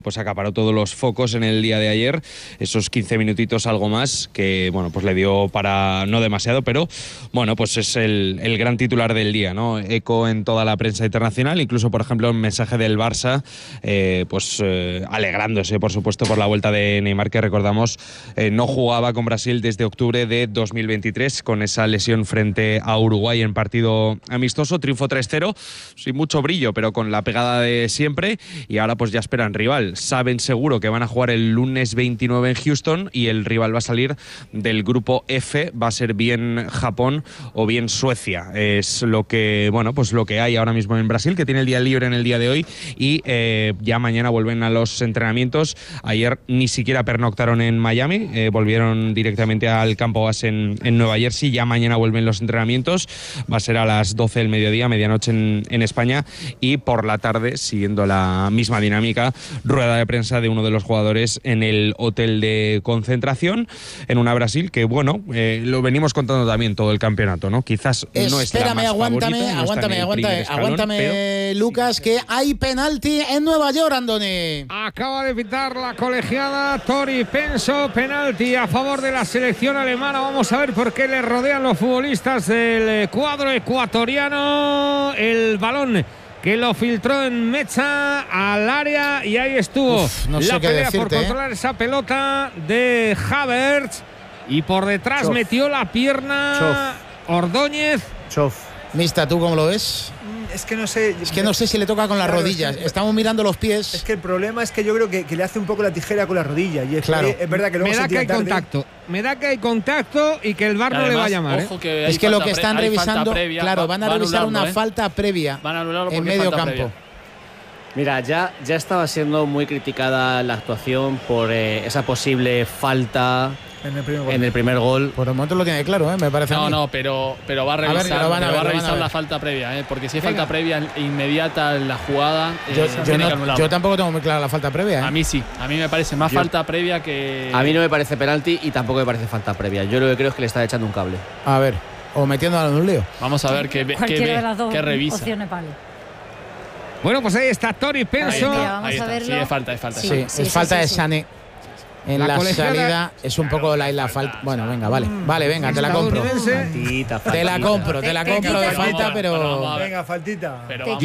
Pues acaparó todos los focos en el día de ayer, esos 15 minutitos algo más, que bueno, pues le dio para no demasiado, pero bueno, pues es el gran titular del día, ¿no? Eco en toda la prensa internacional, incluso por ejemplo un mensaje del Barça, alegrándose por supuesto por la vuelta de Neymar, que recordamos no jugaba con Brasil desde octubre de 2023 con esa lesión frente a Uruguay en partido amistoso. Triunfo 3-0, sin mucho brillo, pero con la pegada de siempre, y ahora pues ya esperan rival. Saben seguro que van a jugar el lunes 29 en Houston y el rival va a salir del grupo F, va a ser bien Japón o bien Suecia. Es lo que, bueno, pues lo que hay ahora mismo en Brasil, que tiene el día libre en el día de hoy, y ya mañana vuelven a los entrenamientos. Ayer ni siquiera pernoctaron en Miami, volvieron directamente al campo base en Nueva Jersey. Ya mañana vuelven los entrenamientos, va a ser a las 12 del mediodía, medianoche en España, y por la tarde, siguiendo la misma dinámica, rueda de prensa de uno de los jugadores en el hotel de concentración en una Brasil que, bueno, lo venimos contando también todo el campeonato, ¿no? Quizás no es la más favorita, aguántame, Lucas, que hay penalti en Nueva York, Andoni. Acaba de pitar la colegiada Tori Penso, penalti a favor de la selección alemana. Vamos a ver por qué le rodean los futbolistas del cuadro ecuatoriano. El balón que lo filtró en Mecha al área, y ahí estuvo la pelea por controlar esa pelota de Havertz, y por detrás metió la pierna Ordóñez. Mista, ¿tú cómo lo ves? Es que no sé. Es que no sé si le toca con las rodillas. Estamos mirando los pies. Es que el problema es que yo creo que le hace un poco la tijera con la rodilla. Y es, es verdad que luego me da que hay contacto. Me da que hay contacto y que el VAR no le va a llamar. Es que lo que están revisando, van a revisar una falta previa en medio campo. Mira, ya estaba siendo muy criticada la actuación por esa posible falta en el primer gol. Por el momento lo tiene claro, me parece. No, pero va a revisar, va a revisar la falta previa, porque si hay falta previa inmediata en la jugada, yo tampoco tengo muy clara la falta previa. A mí sí, a mí me parece más falta previa que. A mí no me parece penalti y tampoco me parece falta previa. Yo lo que creo es que le está echando un cable. A ver, o metiéndolo en un lío. Vamos a ver qué revisa. Bueno, pues ahí está Tori Penso. Ahí está. Sí, es falta. Sí, es falta de Sané. En la salida es un poco la falta. Bueno, venga, vale, venga, te la compro. Te la compro de falta, pero. Venga, faltita.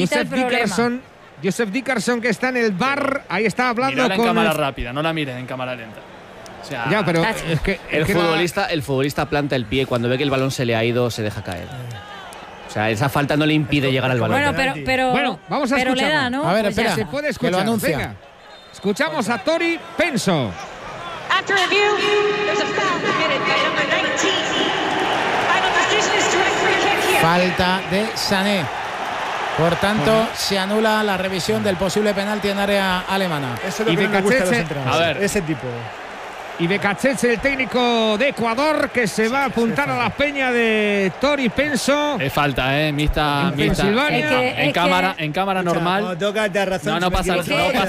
Joseph Dickerson, que está en el bar, ahí está hablando con. En cámara rápida, no la mires en cámara lenta. O sea, ya, pero es que el futbolista planta el pie, cuando ve que el balón se le ha ido, se deja caer. O sea, esa falta no le impide llegar al balón. Bueno, vamos a escuchar. Le da, ¿no? A ver, espera, se puede escuchar. Que lo anuncia. Venga. Escuchamos a Tori Penso. After review, there's a foul committed by number 19. Final decision is to a free kick here. Falta de Sané. Por tanto, se anula la revisión del posible penalti en área alemana. Eso es lo que me gusta de los entrenadores. A ver, ese tipo. Y Becachese, el técnico de Ecuador, que se va a apuntar a la peña de Tori Penso. Es falta, mixta. En cámara normal. No pasa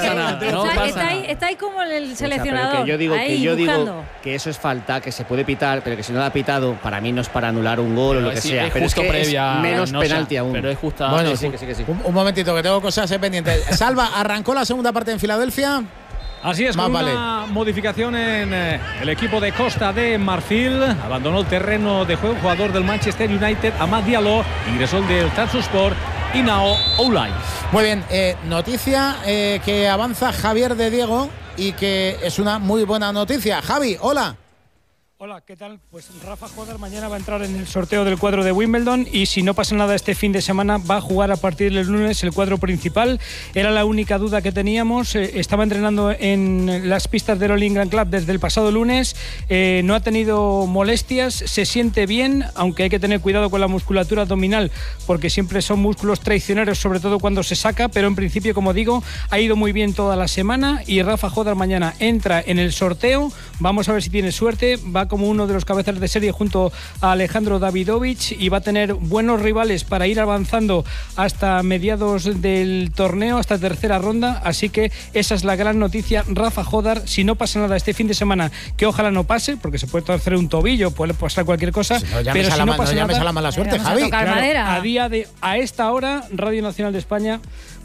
nada. Está ahí como el seleccionador. O sea, yo digo que eso es falta, que se puede pitar, pero que si no la ha pitado, para mí no es para anular un gol o lo que sea. Pero justo es que previa, es menos penalti aún. Pero es justa. Bueno, sí. Un momentito, que tengo cosas pendientes. Salva, arrancó la segunda parte en Filadelfia. Así es, con una modificación en el equipo de Costa de Marfil. Abandonó el terreno de juego un jugador del Manchester United, Amad Diallo, ingresó el del Trabzonspor, Inao Oulay. Muy bien, noticia que avanza Javier de Diego y que es una muy buena noticia. Javi, hola. Hola, ¿qué tal? Pues Rafa Hodar mañana va a entrar en el sorteo del cuadro de Wimbledon y si no pasa nada este fin de semana va a jugar a partir del lunes el cuadro principal. Era la única duda que teníamos. Estaba entrenando en las pistas del All England Club desde el pasado lunes. No ha tenido molestias, se siente bien, aunque hay que tener cuidado con la musculatura abdominal porque siempre son músculos traicioneros, sobre todo cuando se saca, pero en principio, como digo, ha ido muy bien toda la semana y Rafa Hodar mañana entra en el sorteo. Vamos a ver si tiene suerte. Va como uno de los cabezas de serie junto a Alejandro Davidovich y va a tener buenos rivales para ir avanzando hasta mediados del torneo, hasta tercera ronda, así que esa es la gran noticia. Rafa Hodar, si no pasa nada este fin de semana, que ojalá no pase, porque se puede torcer un tobillo, puede pasar cualquier cosa, pero si no pasa nada, a la mala suerte, Javi. Claro, a esta hora, Radio Nacional de España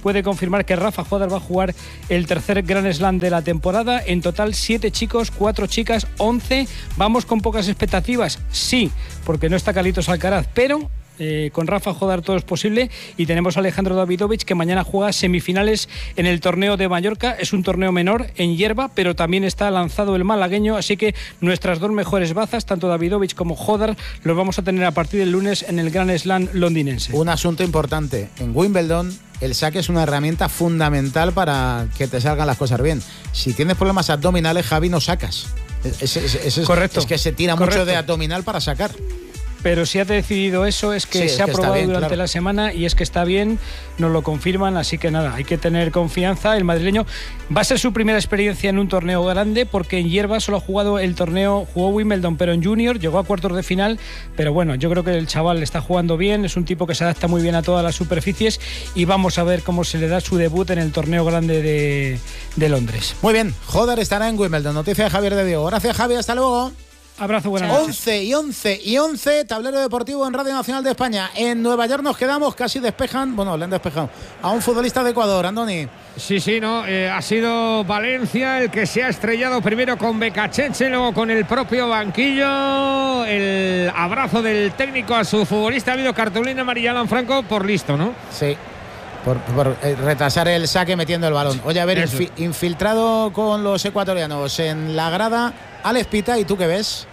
puede confirmar que Rafa Jodar va a jugar el tercer Grand Slam de la temporada. En total 7 chicos, 4 chicas, 11. ¿Vamos con pocas expectativas? Sí, porque no está Carlitos Alcaraz, pero con Rafa Jodar todo es posible. Y tenemos a Alejandro Davidovich, que mañana juega semifinales en el torneo de Mallorca. Es un torneo menor en hierba, pero también está lanzado el malagueño, así que nuestras dos mejores bazas, tanto Davidovich como Jodar, los vamos a tener a partir del lunes en el Grand Slam londinense. Un asunto importante, en Wimbledon el saque es una herramienta fundamental para que te salgan las cosas bien. Si tienes problemas abdominales, Javi, no sacas. Correcto. Es que se tira mucho de abdominal para sacar. Pero si ha decidido eso es que se ha probado bien, durante la semana, y es que está bien, nos lo confirman, así que nada, hay que tener confianza. El madrileño va a ser su primera experiencia en un torneo grande, porque en hierba solo ha jugado jugó Wimbledon, pero en junior, llegó a cuartos de final, pero bueno, yo creo que el chaval está jugando bien, es un tipo que se adapta muy bien a todas las superficies, y vamos a ver cómo se le da su debut en el torneo grande de Londres. Muy bien, Jodar estará en Wimbledon, noticia de Javier de Diego. Gracias, Javi, hasta luego. Abrazo, buenas noches. 11 tablero deportivo en Radio Nacional de España. En Nueva York nos quedamos, casi despejan, bueno, le han despejado a un futbolista de Ecuador, Andoni. Sí, no, ha sido Valencia el que se ha estrellado primero con Becachese, luego con el propio banquillo. El abrazo del técnico a su futbolista, ha habido cartulina amarilla Alan Franco por listo, ¿no? Sí. Por retrasar el saque metiendo el balón. Oye, a ver, infiltrado con los ecuatorianos en la grada, Alex Pita, ¿y tú qué ves?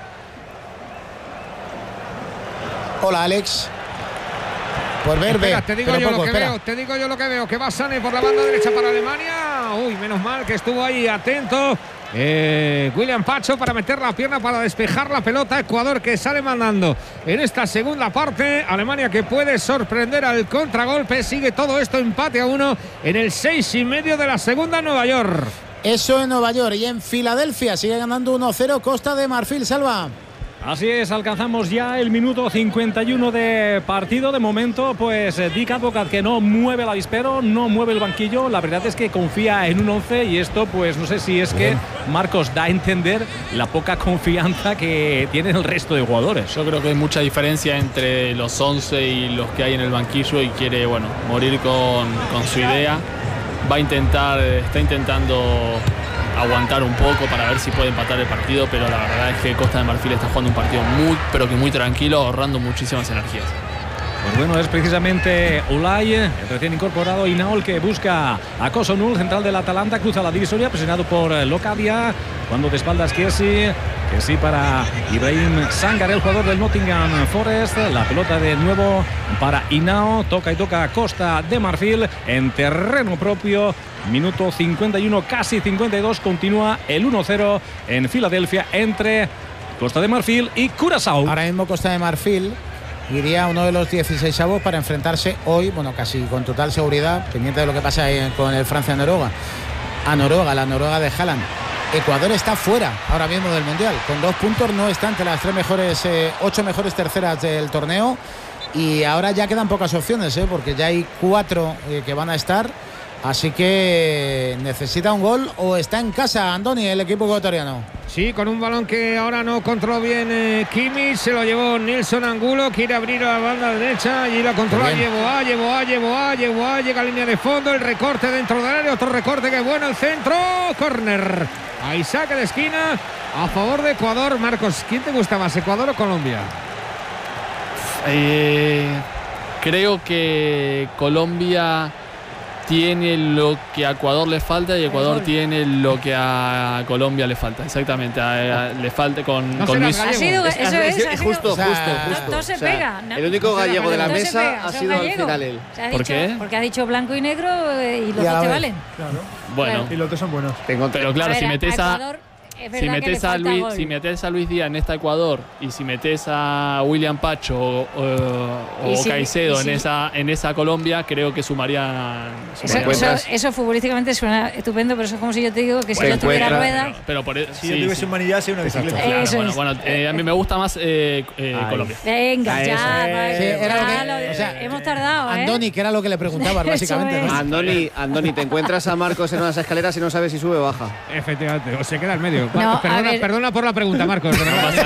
Hola, Alex. Por ver, te digo yo lo que veo, que va Sané por la banda derecha para Alemania. Uy, menos mal que estuvo ahí atento William Pacho para meter la pierna para despejar la pelota. Ecuador que sale mandando en esta segunda parte. Alemania que puede sorprender al contragolpe. Sigue todo esto empate a 1 en el 6:30 de la segunda en Nueva York. Eso en Nueva York. Y en Filadelfia sigue ganando 1-0 Costa de Marfil. Salva. Así es, alcanzamos ya el minuto 51 de partido. De momento, pues Dick Advocat, que no mueve el avispero, no mueve el banquillo. La verdad es que confía en un 11, y esto, pues no sé si es que Marcos da a entender la poca confianza que tienen el resto de jugadores. Yo creo que hay mucha diferencia entre los 11 y los que hay en el banquillo, y quiere, bueno, morir con su idea. Está intentando aguantar un poco para ver si puede empatar el partido, pero la verdad es que Costa de Marfil está jugando un partido muy tranquilo, ahorrando muchísimas energías. Pues bueno, es precisamente Ulay, el recién incorporado, y Naol, que busca a Kosonul, central del Atalanta, cruza la divisoria, presionado por Locadia, cuando de espaldas Kiesi para Ibrahim Sangar, el jugador del Nottingham Forest. La pelota de nuevo para Hinao, toca a Costa de Marfil en terreno propio. Minuto 51, casi 52, continúa el 1-0 en Filadelfia entre Costa de Marfil y Curazao. Ahora mismo Costa de Marfil iría a uno de los 16avos para enfrentarse hoy, bueno, casi con total seguridad, pendiente de lo que pasa con el Francia-Noruega, a Noruega, la Noruega de Haaland. Ecuador está fuera ahora mismo del Mundial, con 2 puntos, no está entre las 8 mejores terceras del torneo, y ahora ya quedan pocas opciones, porque ya hay 4 que van a estar, así que necesita un gol o está en casa, Andoni, el equipo ecuatoriano. Sí, con un balón que ahora no controló bien Kimmich, se lo llevó Nilson Angulo, quiere abrir a la banda derecha y la controla, llevó a, llega a línea de fondo, el recorte dentro del área, otro recorte que bueno, el centro, córner, ahí saque de esquina a favor de Ecuador. Marcos, ¿quién te gusta más, Ecuador o Colombia? Creo que Colombia tiene lo que a Ecuador le falta, y Ecuador tiene lo que a Colombia le falta. Exactamente, le falta con Luis. Justo. Todo se pega. El único gallego de la mesa ha sido al final él. ¿Por qué? Porque ha dicho blanco y negro y los dos te valen. Claro. Bueno. Y los dos son buenos. Pero claro, si metes Si metes a Luis Díaz en esta Ecuador, y si metes a William Pacho o Caicedo en esa Colombia, creo que sumarían. Eso futbolísticamente suena estupendo, pero eso es como si yo te digo que si no tuviera rueda. Si yo tuviese humanidad, sería una bicicleta. Bueno, a mí me gusta más Colombia. Venga, hemos tardado. Andoni, que era lo que le preguntabas básicamente. ¿No? Andoni, te encuentras a Marcos en unas escaleras y no sabes si sube o baja. Efectivamente, o se queda al medio. serio. No, perdona por la pregunta, Marcos.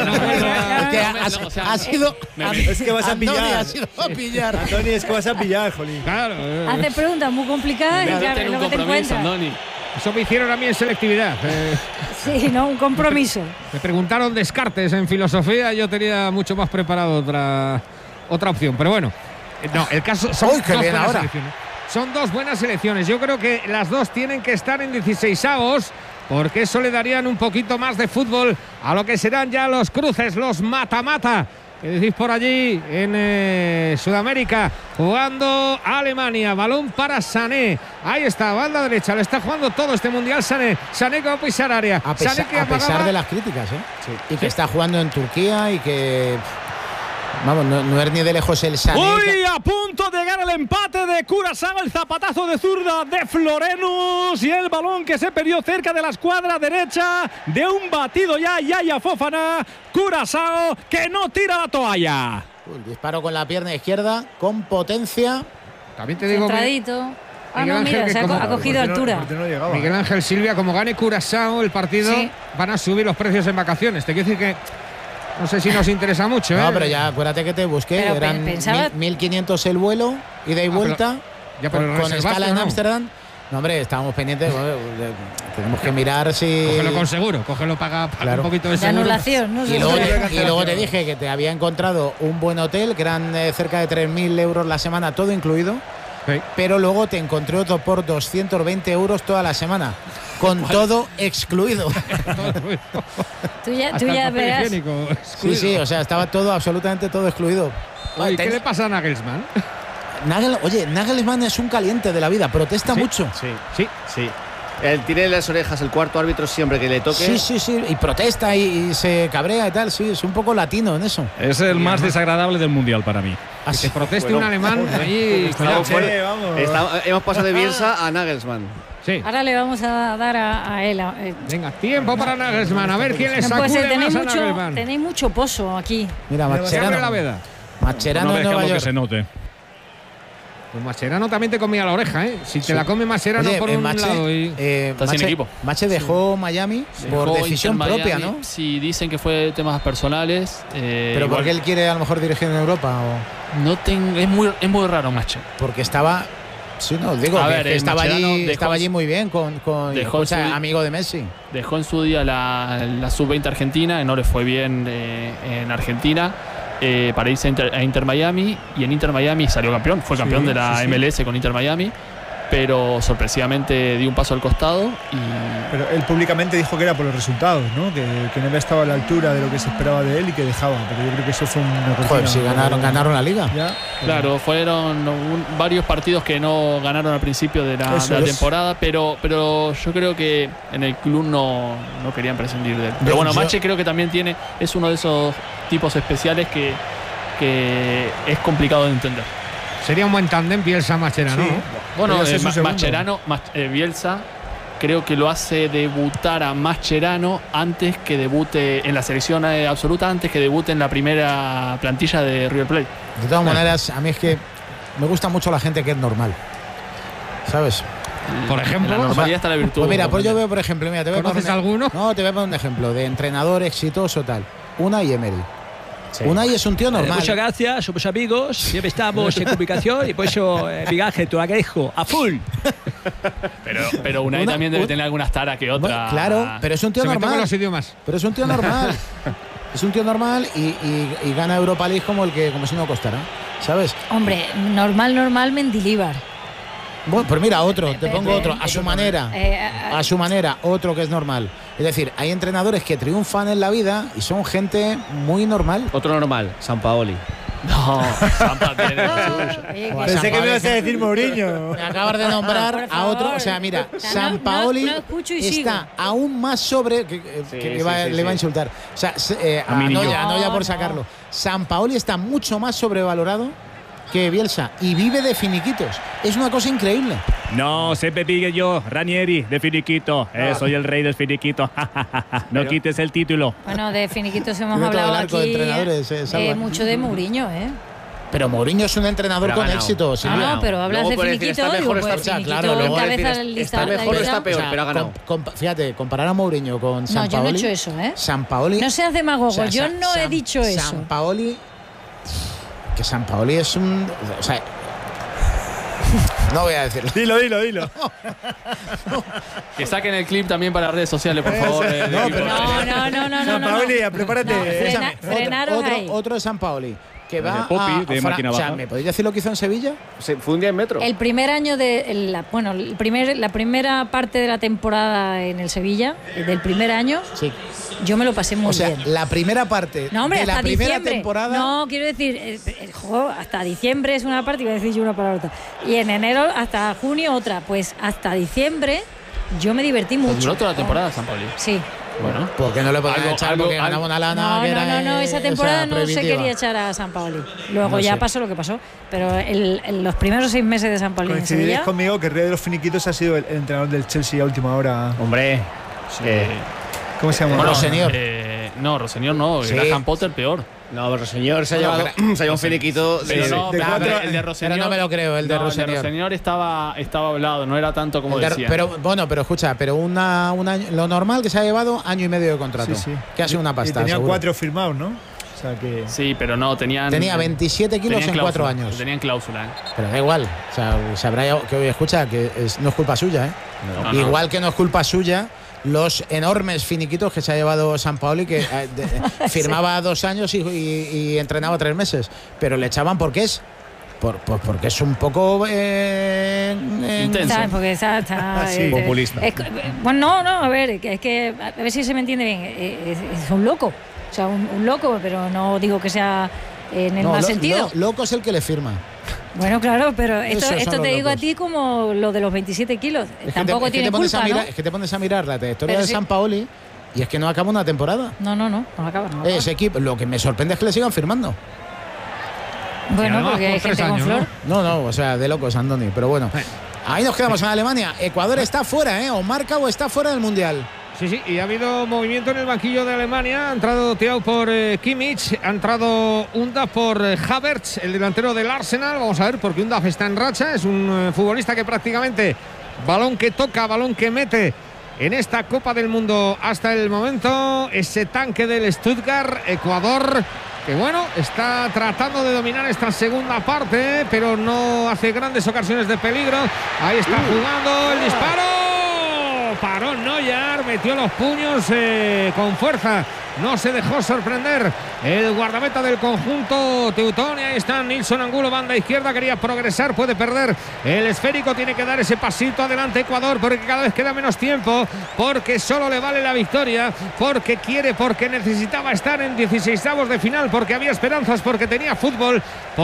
Ha sido. Es que vas a pillar. Andoni ha sido a pillar. Andoni, es que vas a pillar, jolín. Claro. Hace preguntas muy complicadas y claro, Tiene un luego te compromiso, encuentras. Andoni. Eso me hicieron a mí en selectividad. Sí, ¿no? Un compromiso. Me preguntaron Descartes en filosofía, yo tenía mucho más preparado otra opción. Pero bueno, no, el caso son ¡Uy, qué dos bien buenas ahora! selecciones. Son dos buenas selecciones. Yo creo que las dos tienen que estar en 16avos, porque eso le darían un poquito más de fútbol a lo que serán ya los cruces, los mata-mata. ¿Qué decís por allí en Sudamérica? Jugando Alemania, balón para Sané. Ahí está, banda derecha, le está jugando todo este mundial Sané. Sané que va a pisar área. A pesar de las críticas, ¿eh? Sí. Y que está jugando en Turquía y que... Vamos, no es ni de lejos el Sané. Uy, a punto de llegar el empate de Curaçao, el zapatazo de zurda de Florenus y el balón que se perdió cerca de la escuadra derecha de un batido ya Yaya Fofana. Curaçao que no tira la toalla. El disparo con la pierna izquierda, con potencia. También te digo que Centradito. Miguel No, mira, Ángel, se ha cogido altura. Miguel Ángel Silvia, como gane Curaçao el partido, Sí. van a subir los precios en vacaciones. Te quiero decir que no sé si nos interesa mucho. No, pero ya acuérdate que te busqué. Pero eran pensaba- 1.500 el vuelo, ida y vuelta, ya, pero con reservaste, escala en ¿no? Ámsterdam. No, hombre, estábamos pendientes. Tenemos que mirar si. Cógelo con seguro, paga Claro. un poquito de De seguro. anulación, ¿no? Y luego te dije que te había encontrado un buen hotel, que eran cerca de 3.000 euros la semana, todo incluido. Sí. Pero luego te encontré otro por 220 euros toda la semana, con todo excluido. Tú ya Hasta el papel verás. higiénico Sí, sí, o sea, estaba todo, absolutamente todo excluido. Oye, ¿qué le pasa a Nagelsmann? Nagelsmann es un caliente de la vida, protesta mucho. Sí. Él tiene en las orejas el cuarto árbitro siempre que le toque. Sí, y protesta y se cabrea y tal, sí, es un poco latino en eso. Es el más desagradable del mundial para mí. Que te proteste un alemán ahí. Hemos pasado de Bielsa a Nagelsmann. Sí. Ahora le vamos a dar a él. Venga, tiempo para Nagelsmann. A ver quién le No puede sacude ser, más a Nagelsmann. tenéis mucho pozo aquí. Mira, Se abre la Mascherano. veda. Mascherano No de Nueva dejamos que York. se note. Pues Mascherano también te comía la oreja, ¿eh? Si te la come Mascherano Oye, por un Mache, lado y... Está sin equipo. Mache dejó Miami por Dejó decisión Inter propia, Miami. ¿no? Sí, dicen que fue temas personales. Pero igual- porque él quiere a lo mejor dirigir en Europa o No es muy raro, macho. porque estaba. Sí, no, digo, A que ver, estaba Mascherano allí, dejó estaba en allí su- muy bien con dejó en su- amigo de Messi. Dejó en su día la sub-20 argentina, no le fue bien en Argentina, para irse a Inter Miami, y en Inter Miami salió campeón, fue campeón de la MLS con Inter Miami, pero sorpresivamente dio un paso al costado y Pero él públicamente dijo que era por los resultados, ¿no? Que no había estado a la altura de lo que se esperaba de él y que dejaba. Pero yo creo que eso fue una cortina. Joder, si ganaron la liga. Ya, claro, fueron varios partidos que no ganaron al principio de la Eso es. temporada, pero yo creo que en el club no querían prescindir de él. Pero bueno, Mache creo que también es uno de esos tipos especiales que es complicado de entender. Sería un buen tándem Bielsa-Mascherano, Sí. ¿no? Bueno, Pero ese es su segundo. Mascherano, Bielsa creo que lo hace debutar a Mascherano antes que debute en la selección absoluta, antes que debute en la primera plantilla de River Plate. De todas maneras, a mí es que me gusta mucho la gente que es normal. ¿Sabes? Por ejemplo, En la normalidad está la virtud. Pues mira, pues yo veo, por ejemplo, mira, te voy a ¿Conoces poner alguno? No, te voy a poner un ejemplo de entrenador exitoso tal. Unai Emery. Unai es un tío normal. Muchas gracias, somos amigos, siempre estamos en comunicación y por eso Miguel Ángel te lo agradezco a full. Pero Unai también debe tener algunas taras que otra. Bueno, claro, pero es un tío se mete con normal. los idiomas. Pero es un tío normal. Es un tío normal y gana Europa League como si no costara. ¿Sabes? Hombre, normal Mendilibar. Bueno, pues mira, otro, te pongo otro, a su manera. A su manera, otro que es normal. Es decir, hay entrenadores que triunfan en la vida y son gente muy normal. Otro normal, Sampaoli. No, Sampa tiene lo suyo. Pensé que me ibas a decir Mourinho. Me acabas de nombrar Por a favor. otro. O sea, mira, No, Sampaoli no escucho y está sigo. aún más sobre. Que Sí, le iba a insultar. O sea, a mí ni yo. Noya por No. sacarlo. Sampaoli está mucho más sobrevalorado que Bielsa y vive de finiquitos. Es una cosa increíble. No, siempre pique yo, Ranieri, de finiquito. Soy el rey del finiquito. No quites el título. Bueno, de finiquitos hemos Tiene todo hablado el arco de aquí entrenadores, Salva. mucho de Mourinho, ¿eh? Pero Mourinho es un entrenador con éxito. No, pero hablas de finiquito. Claro, está mejor o está peor, pero ha ganado. Fíjate, comparar a Mourinho con Sampaoli. No, yo no he hecho eso, ¿eh? Sampaoli. No seas demagogo, yo no he dicho eso. Sampaoli es un. O sea, no voy a decirlo. Dilo. Que saquen el clip también para redes sociales, por favor. No. Sampaoli, prepárate. Frenaros ahí. Otro de Sampaoli. Que va de máquina baja. O sea, ¿me podéis decir lo que hizo en Sevilla? Fue un día en metro. El primer año la primera parte de la temporada en el Sevilla, del primer año, sí. Yo me lo pasé muy bien. O sea, la primera parte de la primera temporada. No, quiero decir, el juego hasta diciembre es una parte, iba a decir yo una palabra. Y en enero hasta junio otra. Pues hasta diciembre yo me divertí mucho. Pues duró toda la temporada, Sampaoli. Sí. Bueno, ¿por qué no le podían echar? Porque ganaba una lana. No, esa temporada no se quería echar a Sampaoli. Luego ya pasó lo que pasó. Pero los primeros 6 meses de Sampaoli en Sevilla. Coincidiréis conmigo que el rey de los finiquitos ha sido el entrenador del Chelsea a última hora. Hombre, ¿cómo se llama? Bueno, Rossenior. No, Rossenior no. Sí. Graham Potter peor. No, Rossenior se ha llevado un finiquito. El de Rossenior. Pero no me lo creo, el de Rossenior. El de Rossenior estaba hablado, no era tanto como decía. Pero escucha, un año, lo normal que se ha llevado año y medio de contrato. Sí. Que ha sido una pasta. Y tenía seguro. 4 firmados, ¿no? O sea que... Sí, pero no, tenía 27 kilos en 4 años. Tenían cláusula, Pero da igual. O sea, sabrá que hoy escucha que no es culpa suya, ¿eh? Igual que no es culpa suya los enormes finiquitos que se ha llevado Sampaoli, que firmaba 2 años y entrenaba 3 meses. Pero le echaban porque es un poco intenso. Porque está populista. Bueno, a ver, es que a ver si se me entiende bien. Es un loco. O sea, un loco, pero no digo que sea en el mal sentido. Loco es el que le firma. Bueno, claro, pero esto te digo locos. A ti como lo de los 27 kilos. Tampoco tiene culpa, ¿no? Es que te pones a mirar la trayectoria de Sampaoli y es que no acaba una temporada. No acaba. Ese equipo, lo que me sorprende es que le sigan firmando. Bueno, porque hay gente con flor. No, o sea, de locos, Andoni. Pero bueno, ahí nos quedamos en Alemania. Ecuador está fuera, o marca o está fuera del Mundial. Sí, y ha habido movimiento en el banquillo de Alemania. Ha entrado Thiago por Kimmich, ha entrado Undav por Havertz, el delantero del Arsenal. Vamos a ver, porque Undav está en racha. Es un futbolista que prácticamente balón que toca, balón que mete en esta Copa del Mundo hasta el momento. Ese tanque del Stuttgart, Ecuador, que bueno, está tratando de dominar esta segunda parte, pero no hace grandes ocasiones de peligro. Ahí está jugando el disparo. Paró Neuer, metió los puños con fuerza. No se dejó sorprender el guardameta del conjunto teutón. Y ahí está Nilsson Angulo, banda izquierda. Quería progresar, puede perder el esférico. Tiene que dar ese pasito adelante Ecuador, porque cada vez queda menos tiempo, porque solo le vale la victoria, porque quiere, porque necesitaba estar en 16avos de final, porque había esperanzas, porque tenía fútbol,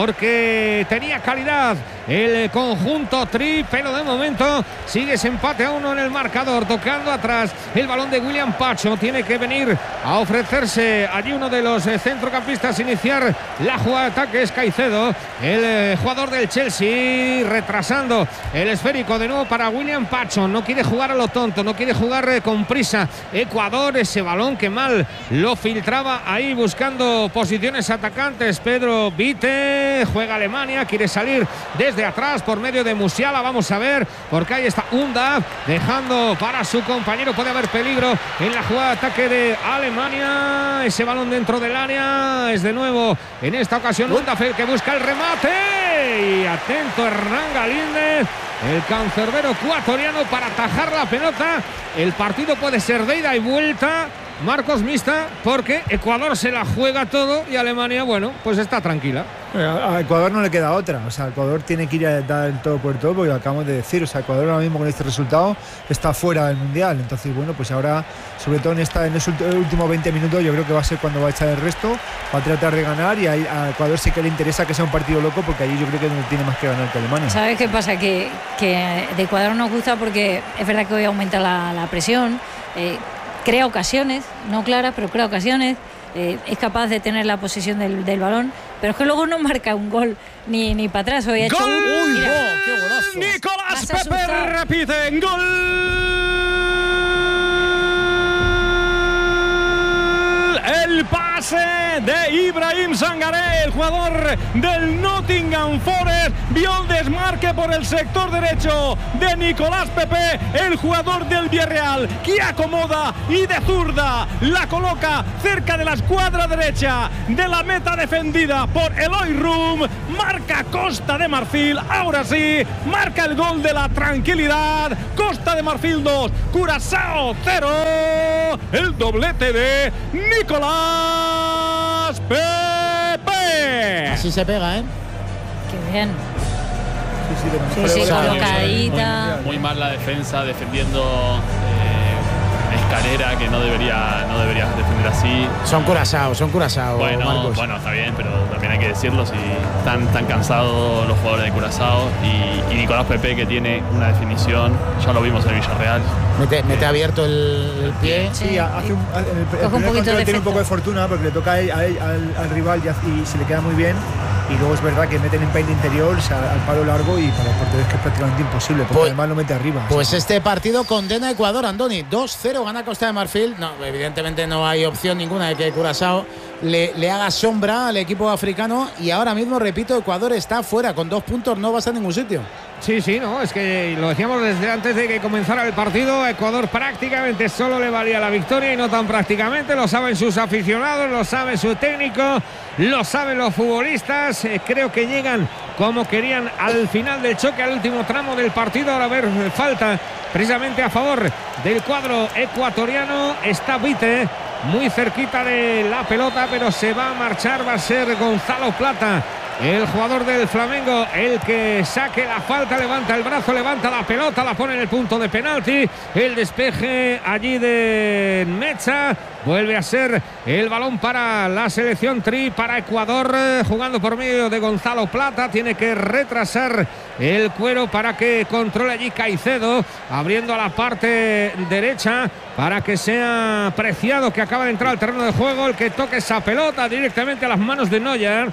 porque tenía calidad el conjunto tri. Pero de momento sigue ese empate a 1 en el marcador. Tocando atrás el balón de William Pacho. Tiene que venir a ofrecerse allí uno de los centrocampistas, iniciar la jugada de ataque. Es Caicedo, el jugador del Chelsea, retrasando el esférico de nuevo para William Pacho. No quiere jugar a lo tonto, no quiere jugar con prisa Ecuador. Ese balón que mal lo filtraba ahí, buscando posiciones atacantes Pedro Vite. Juega Alemania, quiere salir desde atrás por medio de Musiala. Vamos a ver, porque ahí está Undav dejando para su compañero. Puede haber peligro en la jugada de ataque de Alemania. Ese balón dentro del área es de nuevo en esta ocasión Undav el que busca el remate. Y atento Hernán Galíndez, el cancerbero ecuatoriano, para atajar la pelota. El partido puede ser de ida y vuelta, Marcos, mixta, porque Ecuador se la juega todo y Alemania, bueno, pues está tranquila. A Ecuador no le queda otra. O sea, Ecuador tiene que ir a dar el todo por todo, porque lo acabamos de decir. O sea, Ecuador ahora mismo con este resultado está fuera del Mundial. Entonces, bueno, pues ahora, sobre todo en los últimos 20 minutos, yo creo que va a ser cuando va a echar el resto. Va a tratar de ganar, y a Ecuador sí que le interesa que sea un partido loco, porque allí yo creo que no tiene más que ganar que Alemania. ¿Sabes qué pasa? Que de Ecuador nos gusta porque es verdad que hoy aumenta la presión. Crea ocasiones, no claras, pero crea ocasiones. Es capaz de tener la posesión del balón, pero es que luego no marca un gol ni para atrás. Hoy ha hecho un... ¡Qué golazo! Nicolás Pepe repite, gol. El pase de Ibrahim Sangaré, el jugador del Nottingham Forest. Vio el desmarque por el sector derecho de Nicolás Pepe, el jugador del Villarreal, que acomoda y de zurda la coloca cerca de la escuadra derecha de la meta defendida por Eloy Room. Marca Costa de Marfil, ahora sí, marca el gol de la tranquilidad. Costa de Marfil 2, Curazao 0. El doblete de Nicolás Pepe. Así se pega, ¿eh? Qué bien. Sí, colocadita. Muy mal la defensa defendiendo Escalera, que no debería defender así. Son Curazao, bueno, Marcos. Bueno, está bien, pero también hay que decirlo, si están cansados los jugadores de Curazao y Nicolás Pepe, que tiene una definición, ya lo vimos en el Villarreal. Mete abierto el pie. Sí, hace el primer control tiene un poco de fortuna porque le toca al rival y se le queda muy bien. Y luego es verdad que meten en peine interior, o sea, al palo largo, y para el portero es que es prácticamente imposible, porque además lo mete arriba. Pues este partido condena a Ecuador, Andoni. 2-0 gana Costa de Marfil. No, evidentemente no hay opción ninguna de que Curazao le haga sombra al equipo africano. Y ahora mismo, repito, Ecuador está fuera. Con 2 puntos no va a estar en ningún sitio. Sí, no, es que lo decíamos desde antes de que comenzara el partido. A Ecuador prácticamente solo le valía la victoria, y no tan prácticamente. Lo saben sus aficionados, lo sabe su técnico, lo saben los futbolistas. Creo que llegan como querían al final del choque, al último tramo del partido. Ahora a ver, falta precisamente a favor del cuadro ecuatoriano. Está Vite muy cerquita de la pelota, pero se va a marchar. Va a ser Gonzalo Plata, el jugador del Flamengo, el que saque la falta. Levanta el brazo, levanta la pelota, la pone en el punto de penalti. El despeje allí de Mecha. Vuelve a ser el balón para la selección tri, para Ecuador, jugando por medio de Gonzalo Plata. Tiene que retrasar el cuero para que controle allí Caicedo, abriendo a la parte derecha para que sea Preciado, que acaba de entrar al terreno de juego, el que toque esa pelota directamente a las manos de Neuer.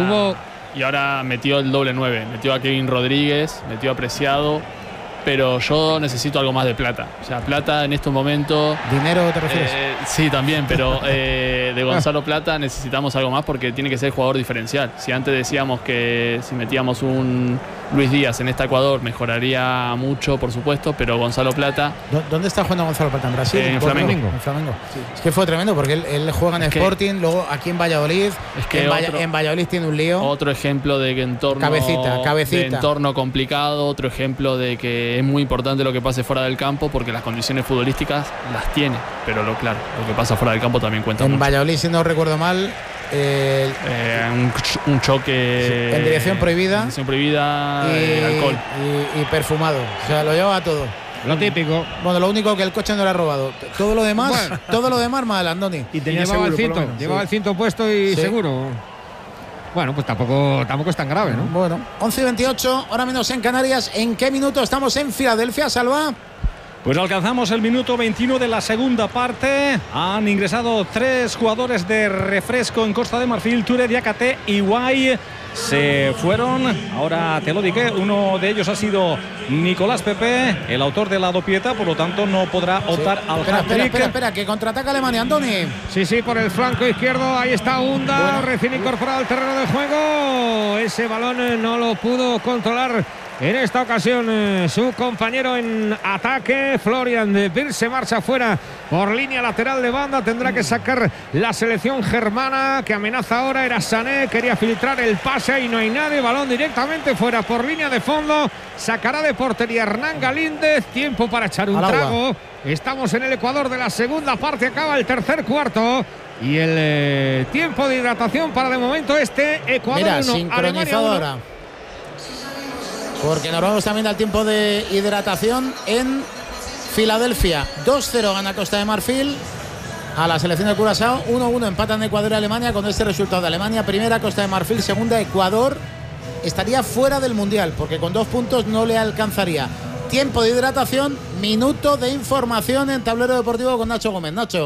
Y ahora metió el doble 9, metió a Kevin Rodríguez, metió a Preciado, pero yo necesito algo más de Plata. O sea, Plata en estos momentos... ¿Dinero te refieres? Sí, también, pero de Gonzalo Plata necesitamos algo más, porque tiene que ser jugador diferencial. Si antes decíamos que si metíamos un Luis Díaz en esta Ecuador mejoraría mucho, por supuesto, pero Gonzalo Plata... ¿Dónde está jugando Gonzalo Plata? ¿En Brasil? En Flamengo. En Flamengo. Sí. Es que fue tremendo, porque él juega en Sporting, luego aquí en Valladolid. Es que en Valladolid tiene un lío. Otro ejemplo de que entorno de entorno complicado, otro ejemplo de que es muy importante lo que pase fuera del campo, porque las condiciones futbolísticas las tiene, pero claro, lo que pasa fuera del campo también cuenta mucho. En Valladolid, si no recuerdo mal, un choque en dirección prohibida, alcohol y perfumado, o sea, lo llevaba todo. Lo típico. Bueno, lo único que el coche no le ha robado. Todo lo demás, mal, Andoni. Y llevaba el cinto, el cinto puesto y seguro. Bueno, pues tampoco es tan grave, ¿no? Bueno, 11:28, hora menos en Canarias. ¿En qué minuto estamos en Filadelfia, Salva? Pues alcanzamos el minuto 21 de la segunda parte. Han ingresado 3 jugadores de refresco en Costa de Marfil. Touré, Diakate y Guay se fueron. Ahora te lo dije, uno de ellos ha sido Nicolás Pepe, el autor de la dopieta, por lo tanto no podrá optar al hat-trick. Espera, que contraataca Alemania, Andoni. Sí, por el flanco izquierdo, ahí está Unda, recién incorporado al terreno de juego. Ese balón no lo pudo controlar en esta ocasión su compañero en ataque. Florian Wirtz se marcha fuera por línea lateral de banda. Tendrá que sacar la selección germana, que amenaza ahora. Era Sané, quería filtrar el pase y no hay nadie. Balón directamente fuera por línea de fondo. Sacará de portería Hernán Galíndez. Tiempo para echar un trago. Estamos en el Ecuador de la segunda parte. Acaba el tercer cuarto. Y el tiempo de hidratación para de momento Ecuador 1, sincronizado ahora. Porque nos vamos también al tiempo de hidratación en Filadelfia. 2-0 gana Costa de Marfil a la selección de Curazao. 1-1 empatan Ecuador y Alemania. Con este resultado de Alemania primera, Costa de Marfil segunda, Ecuador estaría fuera del Mundial, porque con 2 puntos no le alcanzaría. Tiempo de hidratación, minuto de información en Tablero Deportivo con Nacho Gómez. Nacho.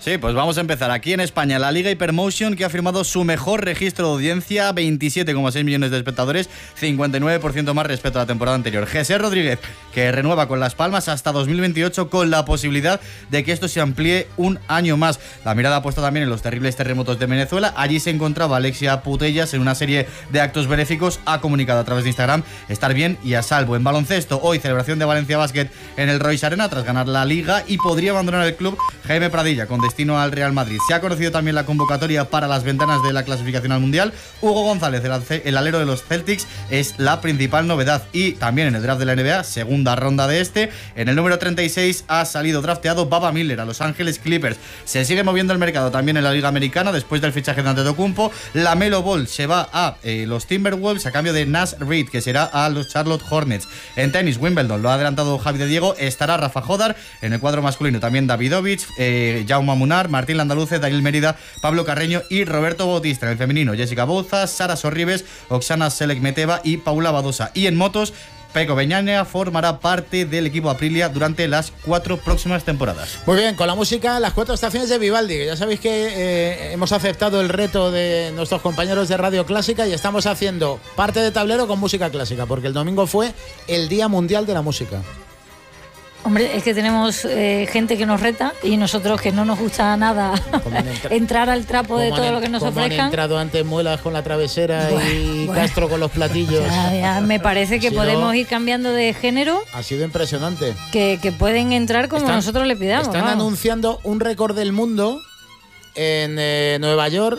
Sí, pues vamos a empezar. Aquí en España, la Liga Hypermotion, que ha firmado su mejor registro de audiencia, 27,6 millones de espectadores, 59% más respecto a la temporada anterior. José Rodríguez, que renueva con Las Palmas hasta 2028 con la posibilidad de que esto se amplíe un año más. La mirada ha puesto también en los terribles terremotos de Venezuela. Allí se encontraba Alexia Putellas en una serie de actos benéficos. Ha comunicado a través de Instagram estar bien y a salvo. En baloncesto, hoy celebración de Valencia Basket en el Royce Arena tras ganar la Liga, y podría abandonar el club Jaime Pradilla con destino al Real Madrid. Se ha conocido también la convocatoria para las ventanas de la clasificación al Mundial. Hugo González, el alero de los Celtics, es la principal novedad. Y también en el draft de la NBA, segunda ronda de este, en el número 36 ha salido drafteado Baba Miller a Los Ángeles Clippers. Se sigue moviendo el mercado también en la Liga Americana después del fichaje de Antetokounmpo. La Melo Ball se va a los Timberwolves a cambio de Naz Reid, que será a los Charlotte Hornets. En tenis, Wimbledon, lo ha adelantado Javi de Diego, estará Rafa Jodar. En el cuadro masculino también Davidovich, Jaume Munar, Martín Landaluce, Daniel Mérida, Pablo Carreño y Roberto Bautista. En el femenino, Jessica Bouza, Sara Sorribes, Oksana Selekmeteva y Paula Badosa. Y en motos, Pecco Bagnaia formará parte del equipo Aprilia durante las 4 próximas temporadas. Muy bien, con la música, las 4 estaciones de Vivaldi, que ya sabéis que hemos aceptado el reto de nuestros compañeros de Radio Clásica y estamos haciendo parte de tablero con música clásica, porque el domingo fue el Día Mundial de la Música. Hombre, es que tenemos gente que nos reta y nosotros que no nos gusta nada entrar al trapo de todo lo que nos ofrezcan. Han entrado antes Muelas con la travesera y Castro con los platillos. Ya, me parece que podemos ir cambiando de género. Ha sido impresionante. Que pueden entrar como nosotros le pidamos. Están anunciando un récord del mundo en Nueva York,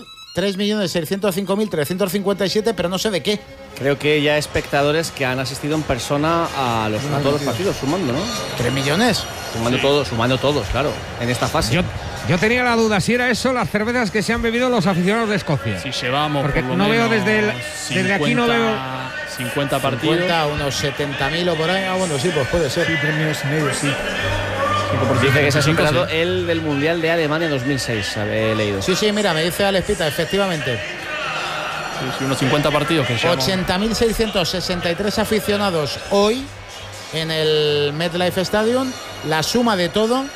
3.605.357, pero no sé de qué. Creo que ya espectadores que han asistido en persona a todos los partidos, sumando, ¿no? 3 millones. Sumando todos, claro, en esta fase. Yo tenía la duda si era eso las cervezas que se han bebido los aficionados de Escocia. Si llevamos, porque por lo no menos veo desde aquí no veo 50 partidos. 50, unos 70.000 o por ahí. Ah, bueno, sí, pues puede ser. Sí, 3,5 millones, sí. Dice que se ha superado el del Mundial de Alemania 2006, he leído. Sí, mira, me dice Alex Pita, efectivamente. Sí, unos 50 partidos que 80.663 aficionados hoy en el MetLife Stadium. La suma de todo,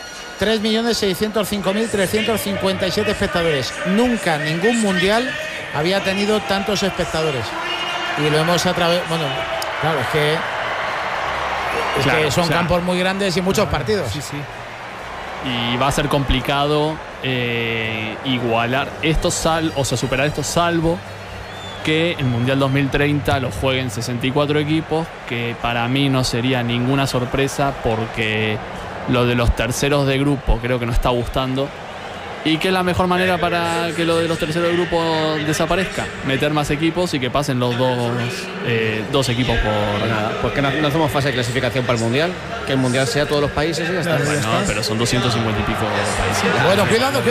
3.605.357 espectadores. Nunca ningún mundial había tenido tantos espectadores. Y lo hemos a través... Bueno, claro, es que son campos muy grandes y muchos partidos. Sí. Y va a ser complicado igualar estos superar estos, salvo que el Mundial 2030 lo jueguen 64 equipos, que para mí no sería ninguna sorpresa porque lo de los terceros de grupo creo que no está gustando, y que la mejor manera para que lo de los terceros de grupo desaparezca, meter más equipos y que pasen los dos equipos por nada. ¿Por qué no hacemos fase de clasificación para el Mundial? Que el Mundial sea todos los países y ya está. Bueno, pero son 250 y pico países. Bueno, cuidado.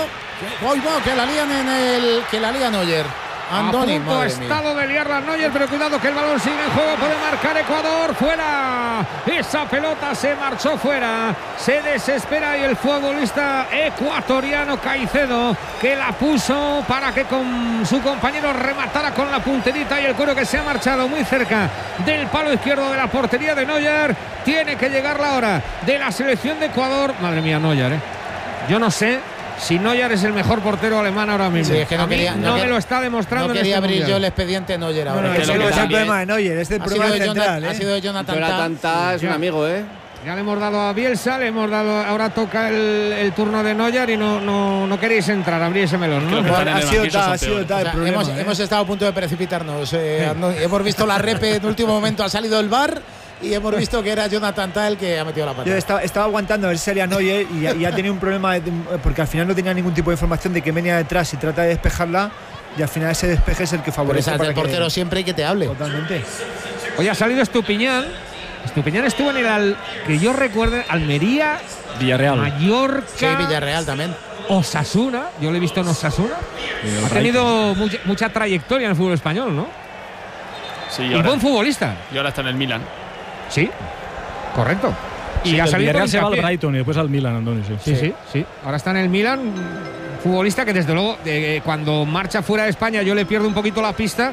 Que la lían Neuer. Andoni, a punto ha estado de liarla Neuer, pero cuidado que el balón sigue en juego, puede marcar Ecuador, fuera, esa pelota se marchó fuera, se desespera y el futbolista ecuatoriano Caicedo, que la puso para que con su compañero rematara con la punterita, y el cuero que se ha marchado muy cerca del palo izquierdo de la portería de Neuer. Tiene que llegar la hora de la selección de Ecuador. Madre mía, Neuer, yo no sé si Neuer es el mejor portero alemán ahora mismo. Sí, es que no me lo está demostrando. No quería abrir yo el expediente Neuer ahora. No, es el problema de Neuer, es el problema central. Ha sido Jonathan Tah. Es un amigo, Ya le hemos dado a Bielsa, ahora toca el turno de Neuer y no queréis entrar, abrir ese melón, ¿no? Ha sido Tah el problema. Hemos estado a punto de precipitarnos. Hemos visto la repe en último momento, ha salido el VAR. Y hemos visto que era Jonathan Tah el que ha metido la pata. Yo estaba aguantando a ver si sería Neuer y ha tenido un problema porque al final no tenía ningún tipo de información de que venía detrás y trata de despejarla, y al final ese despeje es el que favorece. Pero el portero siempre y que te hable. Totalmente. Hoy ha salido Estupiñán. Estupiñán estuvo en que yo recuerde, Almería, Villarreal, Mallorca. Sí, Villarreal también. Osasuna, yo lo he visto en Osasuna. Ha tenido mucha trayectoria en el fútbol español, ¿no? Sí, y buen futbolista. Y ahora está en el Milan. Sí, correcto. Y ha salido Villarreal se va al Brighton y después al Milan, Antonio. Sí. Ahora está en el Milan. Futbolista que desde luego cuando marcha fuera de España yo le pierdo un poquito la pista,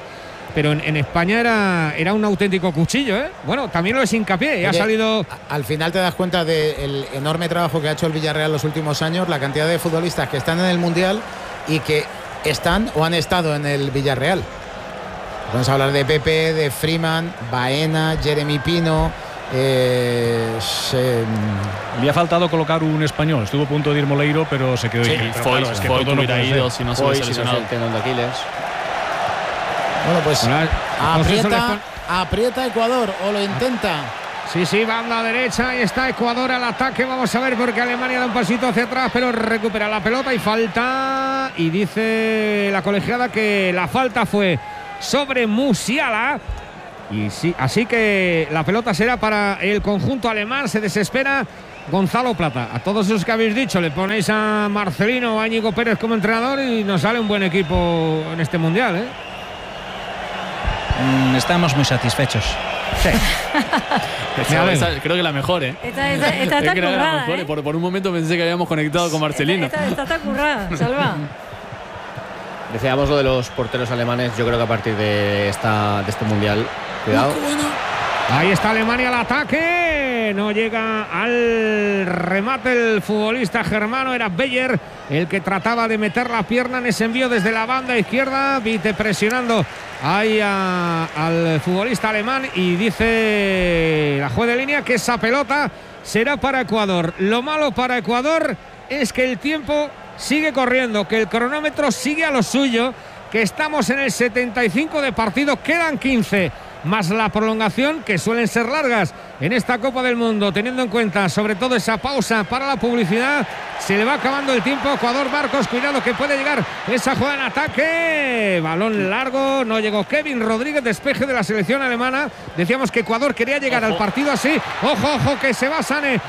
pero en España era un auténtico cuchillo, ¿eh? Bueno, también lo es Hincapié, ha salido... Al final te das cuenta del enorme trabajo que ha hecho el Villarreal los últimos años, la cantidad de futbolistas que están en el Mundial y que están o han estado en el Villarreal. Vamos a hablar de Pepe, de Freeman, Baena, Jeremy Pino. Le ha faltado colocar un español. Estuvo a punto de ir Moleiro, pero se quedó. Sí, Foy hubiera ido si no se hubiese lesionado el tendón de Aquiles. Bueno, pues aprieta Ecuador o lo intenta. Sí, banda derecha, y está Ecuador al ataque. Vamos a ver, porque Alemania da un pasito hacia atrás, pero recupera la pelota y falta. Y dice la colegiada que la falta fue sobre Musiala. Y sí, así que la pelota será para el conjunto alemán. Se desespera Gonzalo Plata. A todos esos que habéis dicho, le ponéis a Marcelino o a Íñigo Pérez como entrenador y nos sale un buen equipo en este mundial, ¿eh? Estamos muy satisfechos. Sí. Creo que la mejor, ¿eh? Está tan currada, ¿eh? Por un momento pensé que habíamos conectado con Marcelino. Está tan currada, Salva. Decíamos lo de los porteros alemanes. Yo creo que a partir de este mundial, cuidado. Ahí está Alemania al ataque. No llega al remate el futbolista germano. Era Beyer el que trataba de meter la pierna en ese envío desde la banda izquierda. Vite presionando ahí al futbolista alemán. Y dice la juez de línea que esa pelota será para Ecuador. Lo malo para Ecuador es que el tiempo sigue corriendo, que el cronómetro sigue a lo suyo, que estamos en el 75 de partido, quedan 15 más la prolongación, que suelen ser largas en esta Copa del Mundo, teniendo en cuenta sobre todo esa pausa para la publicidad. Se le va acabando el tiempo. Ecuador, Marcos, cuidado que puede llegar esa jugada en ataque. Balón largo, no llegó Kevin Rodríguez, despeje de la selección alemana. Decíamos que Ecuador quería llegar al partido así. Ojo, que se va Sané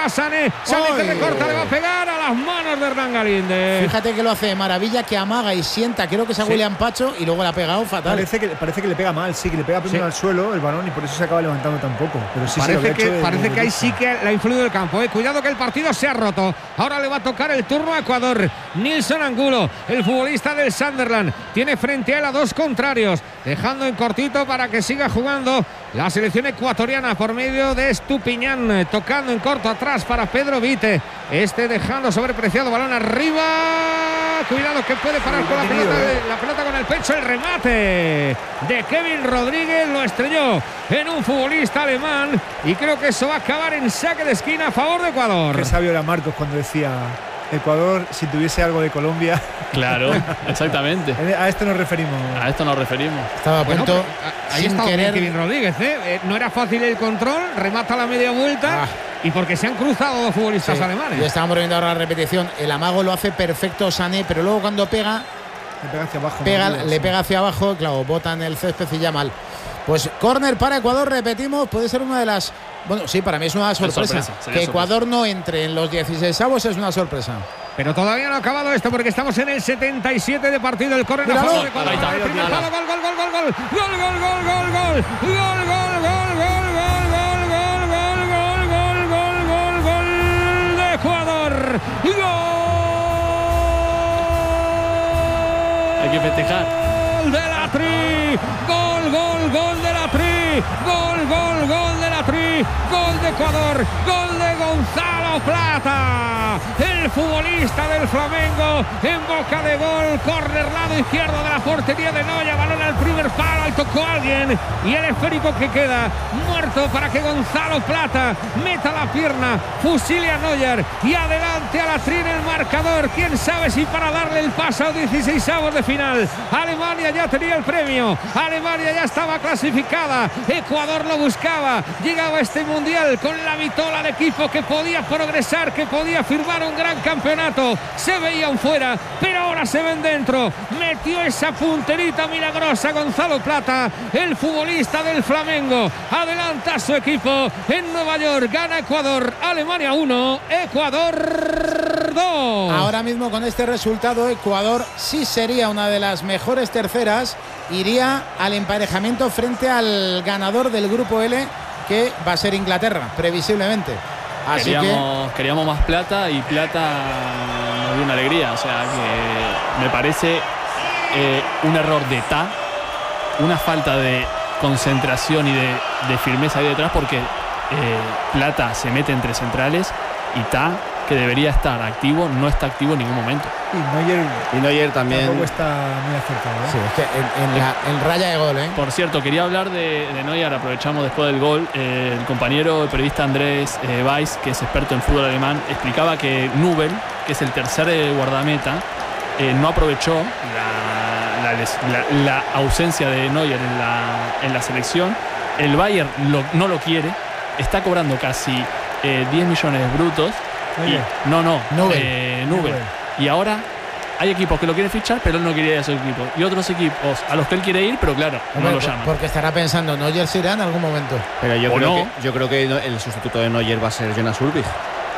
que recorta, le va a pegar a las manos de Hernán Galíndez. Fíjate que lo hace de maravilla, que amaga y sienta, creo que es a William Pacho, y luego le ha pegado fatal. Parece que le pega mal, sí, que le pega primero al suelo el balón y por eso se acaba levantando tan poco. Pero sí, parece que ahí sí que le ha influido el campo, ¿eh? Cuidado que el partido se ha roto. Ahora le va a tocar el turno a Ecuador. Nilson Angulo, el futbolista del Sunderland, tiene frente a él a dos contrarios, dejando en cortito para que siga jugando la selección ecuatoriana por medio de Estupiñán, tocando en corto atrás para Pedro Vite. Dejando sobrepreciado, balón arriba. Cuidado que puede parar con la pelota con el pecho. El remate de Kevin Rodríguez lo estrelló en un futbolista alemán y creo que eso va a acabar en saque de esquina a favor de Ecuador. Qué sabio era Marcos cuando decía: Ecuador, si tuviese algo de Colombia. Claro, exactamente. A esto nos referimos. Estaba a punto. Ahí está Kevin Rodríguez, ¿eh? No era fácil el control, remata la media vuelta. Y porque se han cruzado dos futbolistas alemanes. Y estábamos viendo ahora la repetición. El amago lo hace perfecto Sané, pero luego cuando pega hacia abajo. Le pega hacia abajo, claro, bota en el césped y ya mal. Pues córner para Ecuador, repetimos, puede ser una de las... Bueno, sí, para mí es una sorpresa. Que Ecuador no entre en los 16avos es una sorpresa. Pero todavía no ha acabado esto porque estamos en el 77 de partido. El córner a favor de Ecuador. Gol de Ecuador. Hay que festejar. Gol de la Tri. Gol de la Tri. Gol de la Tri. Gol de Ecuador. Gol de Gonzalo Plata, el futbolista del Flamengo, en boca de gol. Córner lado izquierdo de la portería de Noya. Balón al primer palo, tocó a alguien y el esférico que queda muerto para que Gonzalo Plata meta la pierna, fusile a Neuer y adelante a la Tri en el marcador. Quién sabe si para darle el paso a 16avos de final. Alemania ya tenía el premio, Alemania ya estaba clasificada, Ecuador lo buscaba, llegaba a este mundial con la vitola de equipo que podía progresar, que podía firmar un gran campeonato. Se veían fuera, pero ahora se ven dentro. Metió esa punterita milagrosa Gonzalo Plata, el futbolista del Flamengo. Adelanta a su equipo en Nueva York. Gana Ecuador. Alemania 1, Ecuador 2. Ahora mismo con este resultado Ecuador sí sería una de las mejores terceras. Iría al emparejamiento frente al ganador del grupo L, que va a ser Inglaterra, previsiblemente. Así queríamos más plata y plata nos dio una alegría. O sea que me parece un error de una falta de concentración y de firmeza ahí detrás, porque Plata se mete entre centrales y Ta, que debería estar activo, no está activo en ningún momento. Y Neuer también tampoco está muy acertado, ¿eh? Sí, es que en raya de gol, ¿eh? Por cierto, quería hablar de Neuer, aprovechamos después del gol. El compañero, el periodista Andrés Weiss, que es experto en fútbol alemán, explicaba que Nubel, que es el tercer guardameta, no aprovechó la ausencia de Neuer en la selección. El Bayern no lo quiere, está cobrando casi 10 millones brutos. Nubel. Y ahora hay equipos que lo quieren fichar, pero él no quiere ir a esos equipos. Y otros equipos a los que él quiere ir, pero claro, no lo llaman. Porque estará pensando, Neuer se irá en algún momento. Pero yo creo que el sustituto de Neuer va a ser Jonas Ulrich.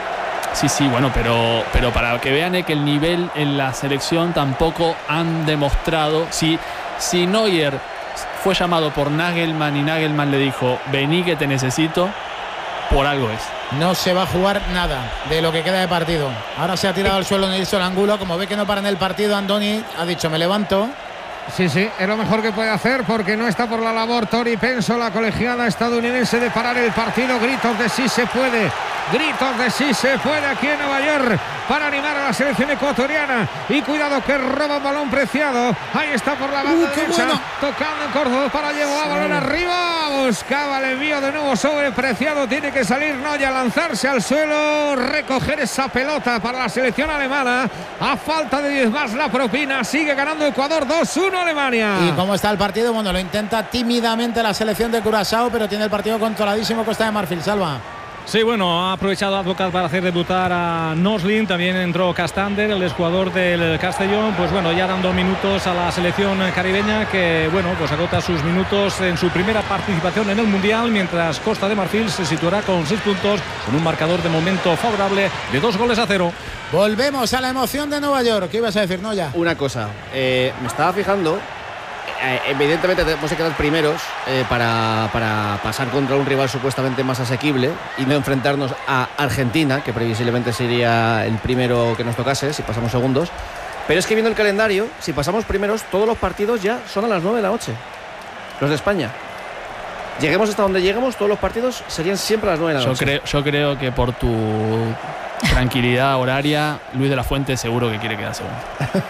Sí, bueno, pero para que vean que el nivel en la selección tampoco han demostrado. Si Neuer fue llamado por Nagelsmann y Nagelsmann le dijo, vení que te necesito, por algo es. No se va a jugar nada de lo que queda de partido. Ahora se ha tirado al suelo Nilsson Angulo. Como ve que no para en el partido, Andoni ha dicho, me levanto. Sí, es lo mejor que puede hacer, porque no está por la labor Tori Penso, la colegiada estadounidense, de parar el partido. Gritos de sí se puede. Gritos de sí se puede aquí en Nueva York para animar a la selección ecuatoriana. Y cuidado que roba un balón preciado. Ahí está por la banda derecha. Bueno. Tocando en Córdoba para llevar balón arriba. Buscaba el envío de nuevo sobre Preciado. Tiene que salir Neuer, lanzarse al suelo, recoger esa pelota para la selección alemana. A falta de 10 más la propina. Sigue ganando Ecuador 2-1 Alemania. ¿Y cómo está el partido? Bueno, lo intenta tímidamente la selección de Curazao, pero tiene el partido controladísimo Costa de Marfil. Salva. Sí, bueno, ha aprovechado Advocat para hacer debutar a Noslin. También entró Castander, el exjugador del Castellón. Pues bueno, ya dando minutos a la selección caribeña, que bueno, pues agota sus minutos en su primera participación en el Mundial, mientras Costa de Marfil se situará con 6 puntos, con un marcador de momento favorable de 2-0. Volvemos a la emoción de Nueva York. ¿Qué ibas a decir, Noya? Una cosa, me estaba fijando. Evidentemente tenemos que quedar primeros para pasar contra un rival supuestamente más asequible y no enfrentarnos a Argentina, que previsiblemente sería el primero que nos tocase si pasamos segundos. Pero es que viendo el calendario, si pasamos primeros, todos los partidos ya son a las 9 de la noche, los de España. Lleguemos hasta donde lleguemos, todos los partidos serían siempre a las 9 de la noche. Yo creo que por tu tranquilidad horaria, Luis de la Fuente seguro que quiere quedar segundo.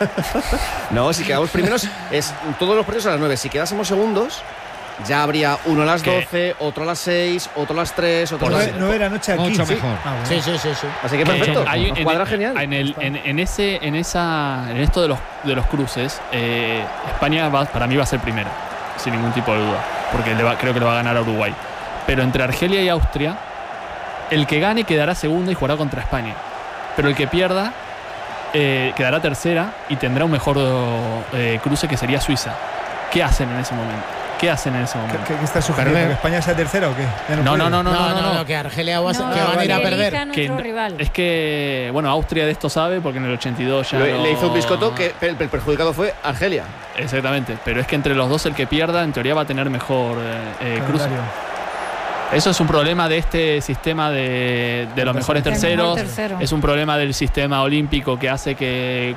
No, si quedamos primeros, todos los partidos a las 9. Si quedásemos segundos, ya habría uno a las 12, otro a las 6, otro a las 3, otro a las 7. 9 de la noche aquí. Mucho ¿sí? mejor. Sí. Así que perfecto. Cuadra genial. En esto de los cruces, España para mí va a ser primera, sin ningún tipo de duda, porque creo que le va a ganar a Uruguay. Pero entre Argelia y Austria, el que gane quedará segunda y jugará contra España. Pero el que pierda quedará tercera y tendrá un mejor cruce, que sería Suiza. ¿Qué hacen en ese momento? ¿Qué está sugiriendo? ¿Que España sea tercera o qué? No, que Argelia van a ir a perder. Es que, bueno, Austria de esto sabe, porque en el 82 ya le hizo un biscoto, que el perjudicado fue Argelia. Exactamente, pero es que entre los dos el que pierda en teoría va a tener mejor cruce. Eso es un problema de este sistema de los mejores terceros. Es un problema del sistema olímpico, que hace que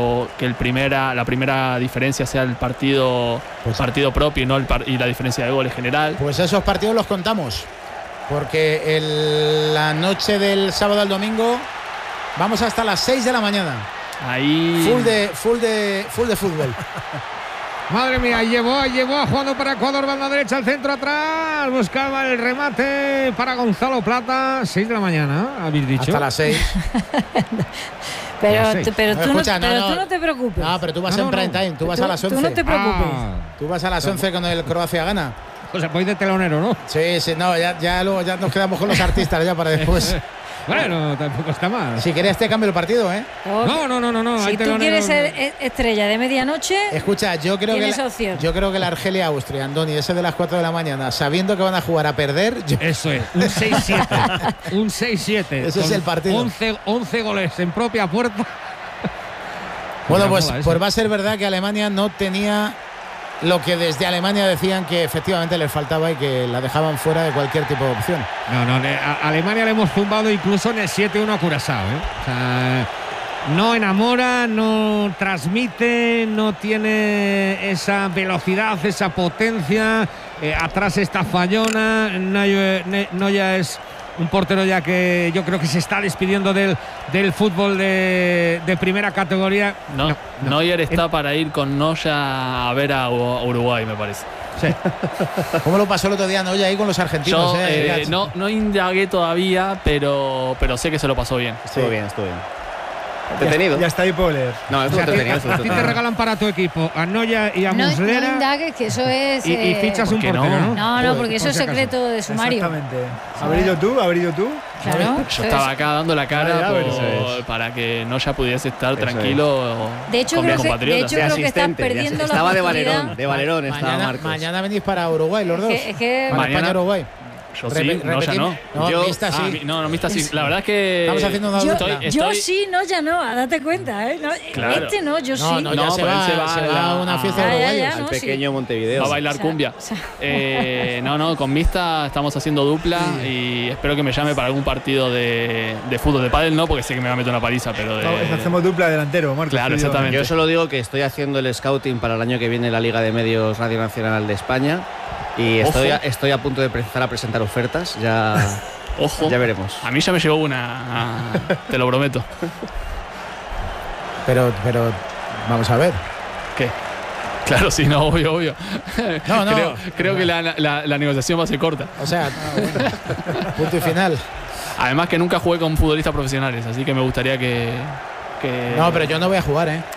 la primera diferencia sea el partido propio y la diferencia de goles general. Pues esos partidos los contamos, porque la noche del sábado al domingo vamos hasta las 6 de la mañana. Ahí full de fútbol. Madre mía, llevó jugando para Ecuador, banda derecha, al centro atrás, buscaba el remate para Gonzalo Plata. 6 de la mañana, habéis dicho. Hasta las 6. Pero tú no te preocupes. No, pero tú vas en prime time, tú vas a las 11. Tú no te preocupes. Tú vas a las 11 cuando el Croacia gana. O sea, voy de telonero, ¿no? Sí, no, ya luego ya nos quedamos con los artistas ya para después. Bueno, tampoco está mal. Si querés te cambio el partido, ¿eh? No. Si tú quieres ser estrella de medianoche, escucha, yo creo que la Argelia-Austria, Andoni, ese de las 4 de la mañana, sabiendo que van a jugar a perder. Eso es, un 6-7. Un 6-7. Ese es el partido. 11 goles en propia puerta. Bueno, pues va a ser verdad que Alemania no tenía lo que desde Alemania decían que efectivamente les faltaba y que la dejaban fuera de cualquier tipo de opción. A Alemania le hemos zumbado incluso en el 7-1 a Curazao, ¿eh? O sea, no enamora, no transmite, no tiene esa velocidad, esa potencia. Atrás está Fallona. Noya es un portero ya que yo creo que se está despidiendo del fútbol de primera categoría. Neuer está para ir con Noya a ver a Uruguay, me parece. Sí. ¿Cómo lo pasó el otro día Noya ahí con los argentinos? No indagué todavía, pero sé que se lo pasó bien. Estuvo bien. Entretenido. Ya está ahí, puedo leer. No, es entretenido. A ti te regalan para tu equipo a Noya y a Muslera. No indagues, que eso es. Y fichas un portero, ¿no? No, porque eso es secreto de sumario. Exactamente. ¿Haber ido tú? Claro. Yo estaba acá dando la cara para que Noya pudiese estar tranquilo. De hecho, creo que estás perdiendo la Estaba oportunidad. de Valerón estaba Marcos. Mañana venís para Uruguay los dos. Es que para España-Uruguay. Yo sí, Noya no. No, Mista sí. No, Mista sí. La verdad es que estamos haciendo una dupla. Yo sí, Noya no, date cuenta, ¿eh? No, claro. No, yo sí. No, ya se va a una fiesta de Uruguay. El pequeño Montevideo. Va a bailar cumbia. Con Mista estamos haciendo dupla y espero que me llame para algún partido de fútbol. De pádel no, porque sé que me va a meter una paliza, pero hacemos dupla delantero, Marcos. Claro, exactamente. Yo solo digo que estoy haciendo el scouting para el año que viene en la Liga de Medios Radio Nacional de España. Y estoy a punto de empezar a presentar ofertas. Ya veremos. A mí ya me llegó una, te lo prometo. Pero vamos a ver. ¿Qué? Claro, sí, no, obvio. No. Creo que la negociación va a ser corta. O sea, punto y final. Además que nunca jugué con futbolistas profesionales, así que me gustaría que... No, pero yo no voy a jugar, ¿eh?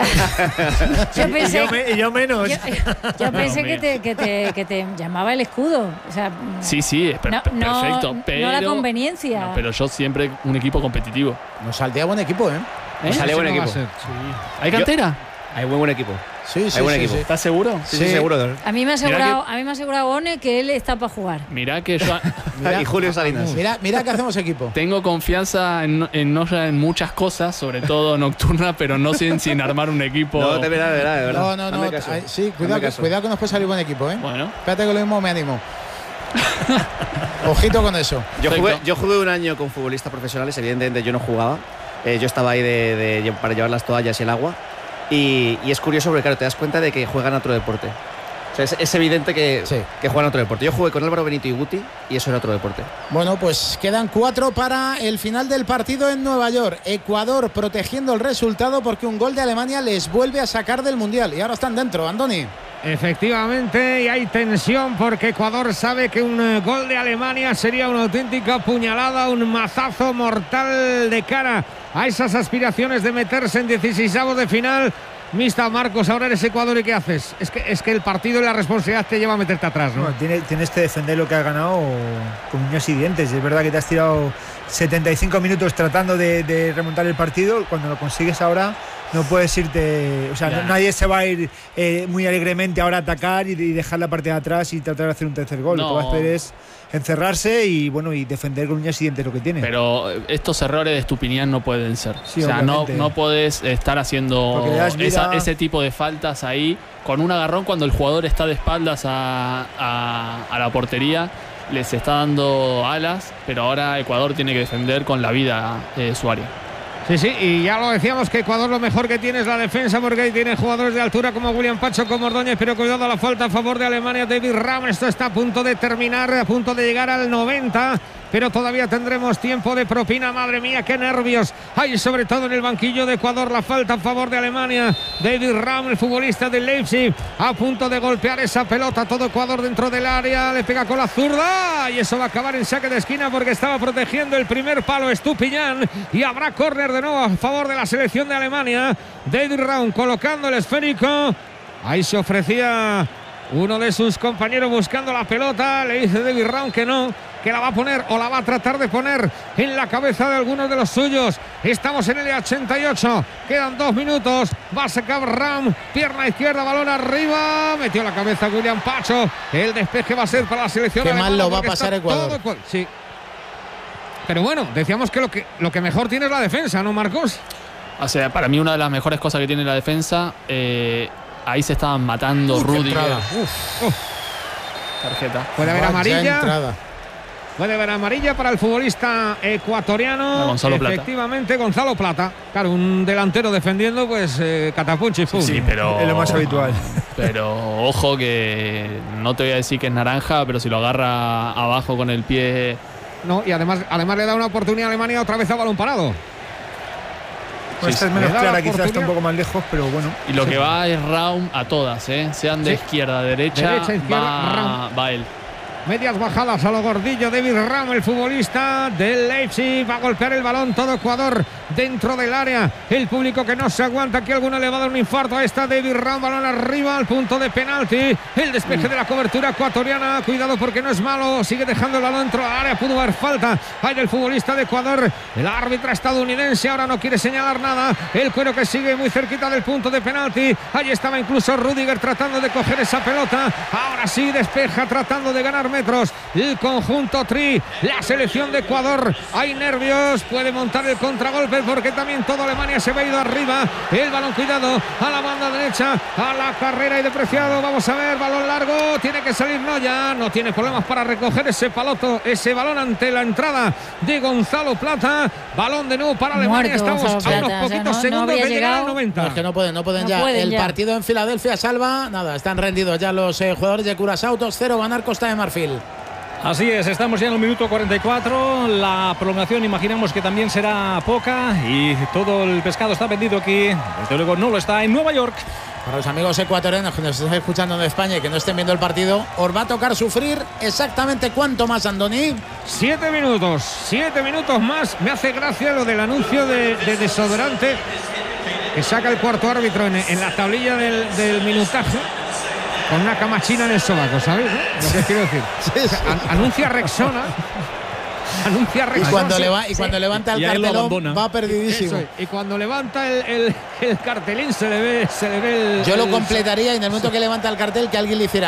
Yo pensé, yo menos. Yo pensé que te llamaba el escudo. O sea, sí, perfecto. Pero, no la conveniencia. Pero yo siempre un equipo competitivo. Nos saldría buen equipo, ¿eh? Nos saldría buen equipo. Sí. ¿Hay cantera? Hay buen equipo. Sí. ¿Estás seguro? Sí, seguro. A mí me ha asegurado One que él está para jugar. Mirá que yo... y Julio Salinas. Mira que hacemos equipo. Tengo confianza en muchas cosas, sobre todo nocturna, pero no sin armar un equipo. No, de verdad. No. Sí, cuidado que nos puede salir buen equipo, ¿eh? Bueno. Espérate que lo mismo me animo. Ojito con eso. Yo jugué un año con futbolistas profesionales, evidentemente yo no jugaba. Yo estaba ahí para llevar las toallas y el agua. Y es curioso porque, claro, te das cuenta de que juegan a otro deporte. O sea, es evidente que juegan a otro deporte. Yo jugué con Álvaro Benito y Guti y eso era otro deporte. Bueno, pues quedan 4 para el final del partido en Nueva York. Ecuador protegiendo el resultado porque un gol de Alemania les vuelve a sacar del Mundial. Y ahora están dentro, Andoni. Efectivamente, y hay tensión porque Ecuador sabe que un gol de Alemania sería una auténtica puñalada, un mazazo mortal de cara a esas aspiraciones de meterse en 16avos de final. Mista, Marcos, ahora eres Ecuador y ¿qué haces? Es que el partido y la responsabilidad te lleva a meterte atrás, ¿no? Tienes que defender lo que has ganado con uñas y dientes. Es verdad que te has tirado 75 minutos tratando de remontar el partido. Cuando lo consigues ahora no puedes irte, o sea, nadie se va a ir muy alegremente ahora a atacar y dejar la parte de atrás y tratar de hacer un tercer gol. Lo que vas a hacer es encerrarse y defender con uñas y dientes lo que tiene. Pero estos errores de Estupiñán no pueden ser. Sí, o sea, no puedes estar haciendo ese tipo de faltas ahí con un agarrón cuando el jugador está de espaldas a la portería. Les está dando alas, pero ahora Ecuador tiene que defender con la vida su área. Sí, y ya lo decíamos que Ecuador lo mejor que tiene es la defensa porque ahí tiene jugadores de altura como William Pacho, como Ordóñez, pero cuidado a la falta a favor de Alemania, David Raum. Esto está a punto de terminar, a punto de llegar al 90, pero todavía tendremos tiempo de propina. Madre mía, qué nervios hay, sobre todo en el banquillo de Ecuador. La falta a favor de Alemania, David Raum, el futbolista del Leipzig, a punto de golpear esa pelota. Todo Ecuador dentro del área, le pega con la zurda y eso va a acabar en saque de esquina porque estaba protegiendo el primer palo Estupiñán y habrá córner de nuevo a favor de la selección de Alemania. David Raum colocando el esférico. Ahí se ofrecía uno de sus compañeros buscando la pelota. Le dice David Raum que no, que la va a poner o la va a tratar de poner en la cabeza de algunos de los suyos. Estamos en el 88, quedan 2 minutos. Va a sacar Raum, pierna izquierda, balón arriba, metió la cabeza William Pacho. El despeje va a ser para la selección alemana. Qué mal lo va a pasar Ecuador. Sí. Pero bueno, decíamos que lo que mejor tiene es la defensa, ¿no, Marcos? O sea, para mí una de las mejores cosas que tiene la defensa, ahí se estaban matando Rudiger. Tarjeta. Puede haber amarilla. Puede ver amarilla para el futbolista ecuatoriano. Gonzalo Plata. Efectivamente, Gonzalo Plata. Claro, un delantero defendiendo, pues catapunchi y fútbol. Sí, pero Es lo más habitual. Pero ojo que no te voy a decir que es naranja, pero si lo agarra abajo con el pie. No, y además le da una oportunidad a Alemania otra vez a balón parado. Pues esta es menos le da clara, la quizás está un oportunidad. poco más lejos, pero bueno. Y lo que va es round a todas, sean de Sí. izquierda a derecha, Derecha, izquierda, va él. Medias bajadas a lo gordillo. David Ram, el futbolista del Leipzig, va a golpear el balón todo Ecuador dentro del área. El público que no se aguanta, aquí alguno le va a dar un infarto a esta David Ram, balón arriba al punto de penalti. El despeje de la cobertura ecuatoriana, cuidado porque no es malo, sigue dejando el balón dentro del área, pudo haber falta. Hay del futbolista de Ecuador, el árbitro estadounidense ahora no quiere señalar nada. El Cuero que sigue muy cerquita del punto de penalti. Ahí estaba incluso Rüdiger tratando de coger esa pelota. Ahora sí despeja tratando de ganar metros el conjunto Tri, la selección de Ecuador. Hay nervios, puede montar el contragolpe porque también toda Alemania se va ido arriba. El balón, cuidado, a la banda derecha, a la carrera y de Preciado. Vamos a ver, balón largo, tiene que salir Noya, no tiene problemas para recoger ese balón ante la entrada de Gonzalo Plata. Balón de nuevo para Alemania. Muerto, Estamos Gonzalo a unos Plata, poquitos o sea, no segundos había de llegar al llegado. 90. No, es que no pueden No ya. pueden El ya. partido en Filadelfia salva, nada, están rendidos ya los jugadores de Curazao. 2-0, ganar Costa de Marfil. Así es, estamos ya en el minuto 44. La prolongación imaginamos que también será poca y todo el pescado está vendido aquí. Desde luego no lo está en Nueva York. Para los amigos ecuatorianos que nos están escuchando de España y que no estén viendo el partido, os va a tocar sufrir exactamente cuánto más, Andoni. 7 minutos más. Me hace gracia lo del anuncio de desodorante que saca el cuarto árbitro en la tablilla del minutaje, con una camachina en el sobaco, ¿sabéis? Lo que quiero decir. Anuncia Rexona. Anuncia Y Rexona. cuando levanta el y ahí lo cartelón abandona. va perdidísimo. Eso es. Y cuando levanta el cartelín se le ve Yo lo el- completaría y en el momento que levanta el cartel que alguien le hiciera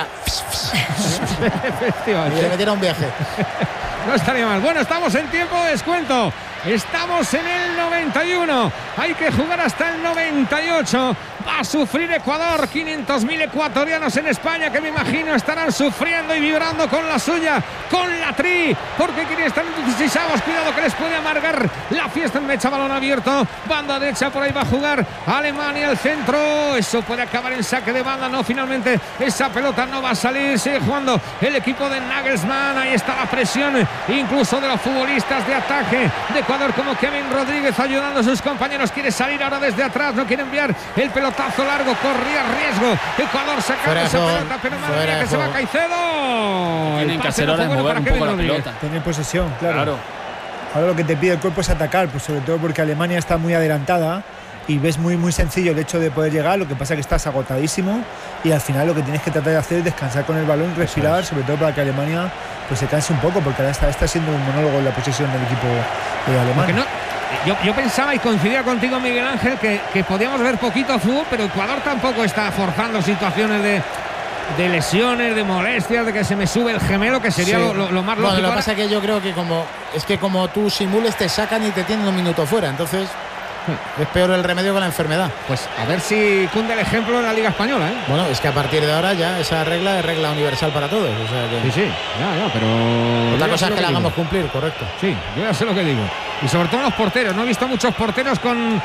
y le Efectivamente. metiera un viaje. No estaría mal. Bueno, estamos en tiempo de descuento. Estamos en el 91. Hay que jugar hasta el 98. Va a sufrir Ecuador. 500.000 ecuatorianos en España que me imagino estarán sufriendo y vibrando con la suya, con la Tri, porque quieren estar en 16avos. Cuidado que les puede amargar la fiesta. En mecha, balón abierto. Banda derecha, por ahí va a jugar Alemania al centro. Eso puede acabar en saque de banda. No, finalmente esa pelota no va a salir. Sigue jugando el equipo de Nagelsmann. Ahí está la presión, incluso de los futbolistas de ataque de Ecuador, como Kevin Rodríguez ayudando a sus compañeros. Quiere salir ahora desde atrás, no quiere enviar el pelotazo largo, corría riesgo Ecuador sacando Fuera de esa juego, pelota, pero madre fuera mía de que se va juego. Caicedo. Tienen El que pase hacer no ahora fue es bueno mover para un Kevin poco la Rodríguez. pelota. Tener posesión, claro. Ahora lo que te pide el cuerpo es atacar, pues sobre todo porque Alemania está muy adelantada y ves muy sencillo el hecho de poder llegar. Lo que pasa es que estás agotadísimo y al final lo que tienes que tratar de hacer es descansar con el balón, respirar, sobre todo para que Alemania pues se canse un poco, porque ahora está siendo un monólogo en la posesión del equipo alemán. Porque no, yo pensaba y coincidía contigo, Miguel Ángel, que podíamos ver poquito fútbol, pero Ecuador tampoco está forzando situaciones de lesiones, de molestias, de que se me sube el gemelo, que sería Sí. lo más Bueno, lógico. lo que pasa es que yo creo que como tú simules te sacan y te tienen un minuto fuera, entonces es peor el remedio que la enfermedad. Pues a ver si cunde el ejemplo en la Liga Española, ¿eh? Bueno, es que a partir de ahora ya esa regla es regla universal para todos. O sea que Sí, ya, pero... otra yo cosa sé es lo que la digo. hagamos cumplir, correcto. Sí, yo ya sé lo que digo. Y sobre todo los porteros. No he visto muchos porteros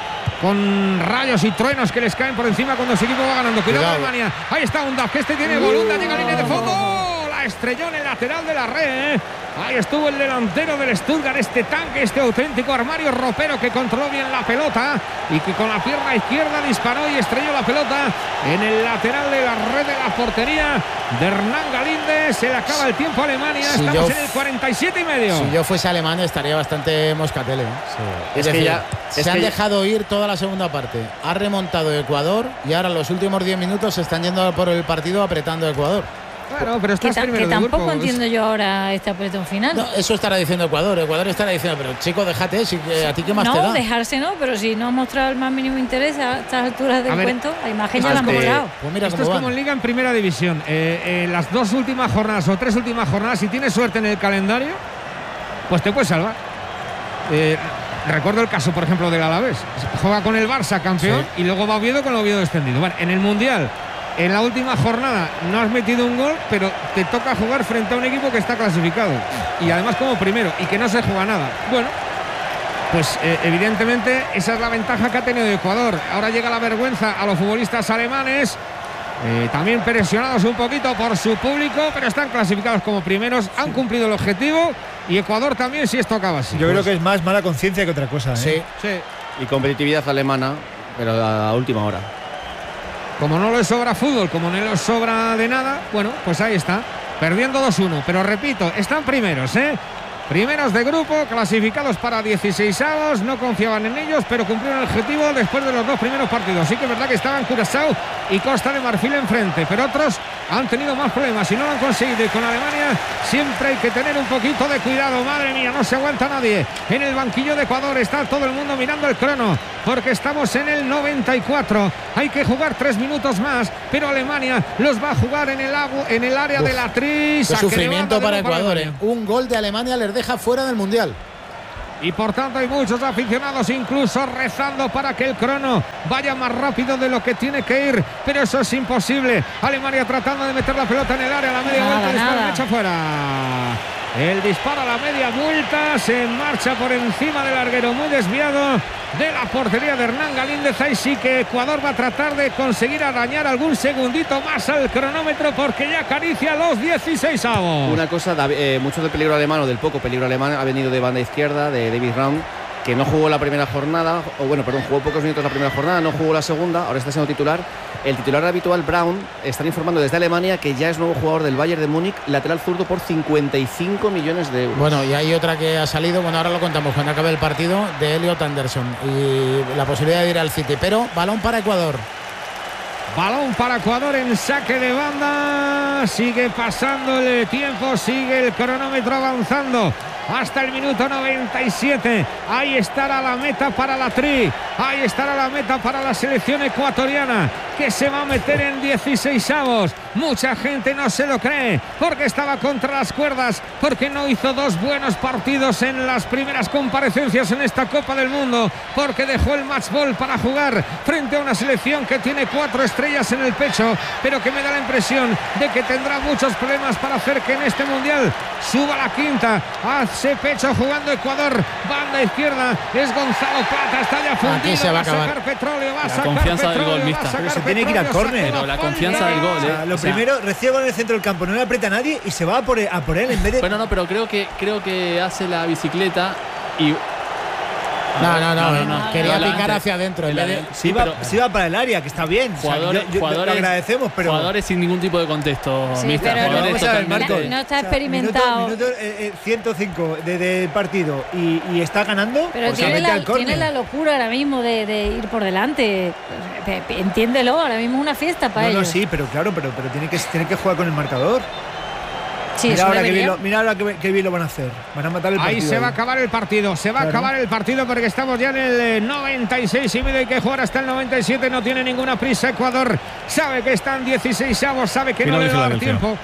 con rayos y truenos que les caen por encima cuando su equipo va ganando. Cuidado, Cuidado. Alemania. Ahí está Undaf, que este tiene Bolunda, llega a línea de fondo. La estrelló en el lateral de la red, ¿eh? Ahí estuvo el delantero del Stuttgart, este tanque, este auténtico armario ropero que controló bien la pelota y que con la pierna izquierda disparó y estrelló la pelota en el lateral de la red de la portería de Hernán Galíndez. Se le acaba el tiempo a Alemania. Si Estamos yo- en el 47 y medio. Si yo fuese alemán estaría bastante moscatele. Es que ya- es se han que ya- dejado ir toda la segunda parte. Ha remontado Ecuador y ahora los últimos 10 minutos se están yendo por el partido apretando a Ecuador. Claro, pero estás Que primero de tampoco grupo. entiendo yo ahora este apretón final. No, eso estará diciendo Ecuador. Ecuador estará diciendo, pero chico, déjate, ¿a ti qué más te No, da? dejarse no, pero si no ha mostrado el más mínimo interés a estas alturas del A ver, cuento, la imagen ya la han Este, mostrado. Pues mira Esto cómo es van. como en Liga en Primera División. Las 2 últimas jornadas o 3 últimas jornadas, si tienes suerte en el calendario, pues te puedes salvar. Recuerdo el caso, por ejemplo, del Alavés. Juega con el Barça campeón y luego va Oviedo con el Oviedo descendido. Bueno, en el Mundial en la última jornada no has metido un gol, pero te toca jugar frente a un equipo que está clasificado y además como primero y que no se juega nada. Bueno, pues evidentemente esa es la ventaja que ha tenido Ecuador. Ahora llega la vergüenza a los futbolistas alemanes, también presionados un poquito por su público, pero están clasificados como primeros, han cumplido el objetivo, y Ecuador también, si esto acaba así. Yo creo que es más mala conciencia que otra cosa, ¿eh? Sí. Y competitividad alemana, pero a última hora. Como no le sobra fútbol, como no le sobra de nada, bueno, pues ahí está, perdiendo 2-1. Pero repito, están primeros, primeros de grupo, clasificados para 16avos, no confiaban en ellos, pero cumplieron el objetivo después de los 2 primeros partidos. Sí que es verdad que estaban Curazao y Costa de Marfil enfrente, pero otros han tenido más problemas y no lo han conseguido. Y con Alemania siempre hay que tener un poquito de cuidado. Madre mía, no se aguanta nadie. En el banquillo de Ecuador está todo el mundo mirando el crono, porque estamos en el 94. Hay que jugar 3 minutos más, pero Alemania los va a jugar en el área de la Tri. Qué sufrimiento para Ecuador. Un gol de Alemania les deja fuera del Mundial. Y por tanto hay muchos aficionados incluso rezando para que el crono vaya más rápido de lo que tiene que ir, pero eso es imposible. Alemania tratando de meter la pelota en el área, la media vuelta, disparo hecho fuera. El disparo a la media vuelta, se marcha por encima del larguero, muy desviado de la portería de Hernán Galíndez. Ahí sí que Ecuador va a tratar de conseguir arañar algún segundito más al cronómetro, porque ya acaricia los 16avos. Una cosa, mucho del peligro alemán o del poco peligro alemán ha venido de banda izquierda, de David Raum, que no jugó la primera jornada, jugó pocos minutos la primera jornada, no jugó la segunda, ahora está siendo titular. El titular habitual, Braun, están informando desde Alemania que ya es nuevo jugador del Bayern de Múnich, lateral zurdo, por 55 millones de euros. Bueno, y hay otra que ha salido, ahora lo contamos cuando acabe el partido, de Elliot Anderson, y la posibilidad de ir al City, pero balón para Ecuador. Balón para Ecuador en saque de banda. Sigue pasando el tiempo, sigue el cronómetro avanzando hasta el minuto 97. Ahí estará la meta para la Tri. Ahí estará la meta para la selección ecuatoriana, que se va a meter en 16avos. Mucha gente no se lo cree, porque estaba contra las cuerdas, porque no hizo 2 buenos partidos en las primeras comparecencias en esta Copa del Mundo, porque dejó el match ball para jugar frente a una selección que tiene 4 estrellas en el pecho, pero que me da la impresión de que tendrá muchos problemas para hacer que en este Mundial suba la quinta. Hace pecho jugando Ecuador, banda izquierda, es Gonzalo Plata, está ya fundido. Aquí se va a acabar. Sacar petróleo, va a La sacar confianza del petróleo, gol, va a mista. sacar Pero se tiene que ir a petróleo, córner. saca Pero la confianza del gol, Lo primero, recibe en el centro del campo, no le aprieta a nadie y se va a por él en vez de. Bueno, no, pero creo que hace la bicicleta y No. Quería No, picar hacia adentro. Sí, va para el área, que está bien. Jugadores, lo agradecemos, pero. Jugadores sin ningún tipo de contexto, Sí, mister. pero Jugadores vamos a ver, totalmente. Marco. No está experimentado. Minuto 105 de partido y está ganando. Pero pues tiene, mete al córner. tiene la locura ahora mismo de ir por delante. Entiéndelo, ahora mismo es una fiesta para ellos. Sí, pero claro, pero tiene que jugar con el marcador. Sí, Mira eso ahora, debería. mira ahora qué bien lo van a hacer. Van a matar el partido. Ahí se va a acabar el partido, se va a acabar el partido, porque estamos ya en el 96 y medio. Hay que jugar hasta el 97, no tiene ninguna prisa Ecuador. Sabe que están 16avos, sabe que no le va a dar tiempo.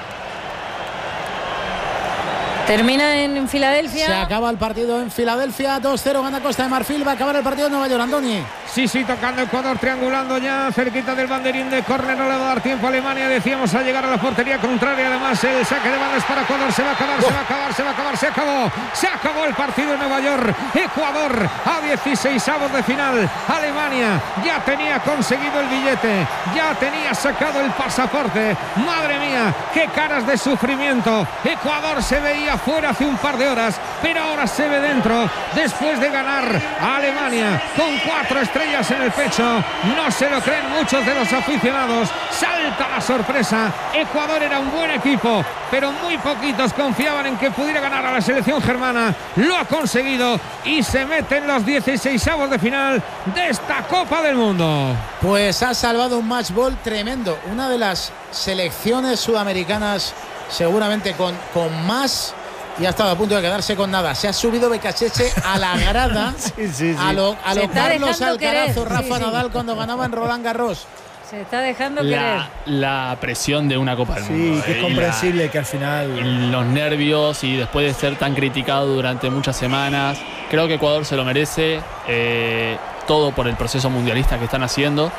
Termina en Filadelfia. Se acaba el partido en Filadelfia. 2-0 gana Costa de Marfil. Va a acabar el partido en Nueva York, Andoni. Sí, tocando Ecuador, triangulando ya cerquita del banderín de córner. No le va a dar tiempo a Alemania, decíamos, a llegar a la portería contraria. Además, el saque de banda es para Ecuador. Se va a acabar. Se acabó el partido en Nueva York. Ecuador a 16avos de final. Alemania ya tenía conseguido el billete, ya tenía sacado el pasaporte. Madre mía, qué caras de sufrimiento. Ecuador se veía fuera hace un par de horas, pero ahora se ve dentro después de ganar a Alemania con 4 estrellas en el pecho. No se lo creen muchos de los aficionados. Salta la sorpresa. Ecuador era un buen equipo, pero muy poquitos confiaban en que pudiera ganar a la selección germana. Lo ha conseguido y se mete en los 16avos de final de esta Copa del Mundo. Pues ha salvado un match ball tremendo. Una de las selecciones sudamericanas seguramente con más, y ha estado a punto de quedarse con nada. Se ha subido Becachese a la grada. Sí. A lo Carlos Alcaraz o querer. Rafa Nadal cuando ganaban Roland Garros. Se está dejando querer. La presión de una Copa del Mundo. Sí, que es comprensible que al final. Y los nervios, y después de ser tan criticado durante muchas semanas, creo que Ecuador se lo merece, todo por el proceso mundialista que están haciendo.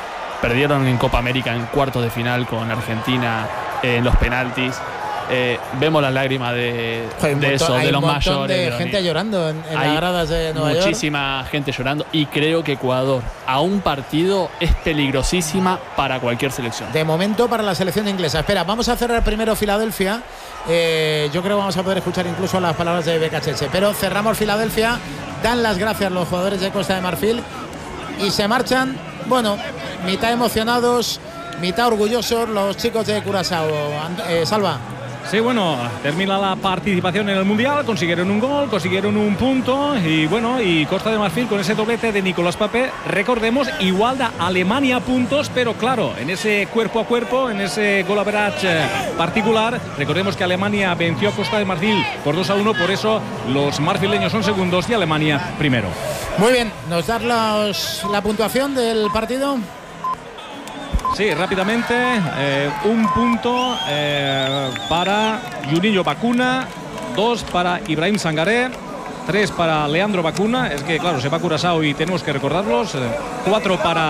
perdieron en Copa América en cuartos de final con Argentina en los penaltis. Vemos las lágrimas de eso, de los mayores. Hay gente llorando en las gradas de Nueva York. Muchísima gente llorando y creo que Ecuador a un partido es peligrosísima para cualquier selección. De momento para la selección inglesa. Espera, vamos a cerrar primero Filadelfia. Yo creo que vamos a poder escuchar incluso las palabras de Becacheche. Pero cerramos Filadelfia. Dan las gracias los jugadores de Costa de Marfil y se marchan, bueno, mitad emocionados, mitad orgullosos los chicos de Curazao. Salva. Sí, bueno, termina la participación en el Mundial, consiguieron un gol, consiguieron un punto y bueno, y Costa de Marfil con ese doblete de Nicolás Papé, recordemos, igualda Alemania puntos, pero claro, en ese cuerpo a cuerpo, en ese goal average particular, recordemos que Alemania venció a Costa de Marfil por 2-1, por eso los marfileños son segundos y Alemania primero. Muy bien, ¿nos das la puntuación del partido? Sí, rápidamente, un punto para Juninho Bacuna, 2 para Ibrahim Sangaré, 3 para Leandro Bacuna, es que claro, se va a Curazao y tenemos que recordarlos, 4 para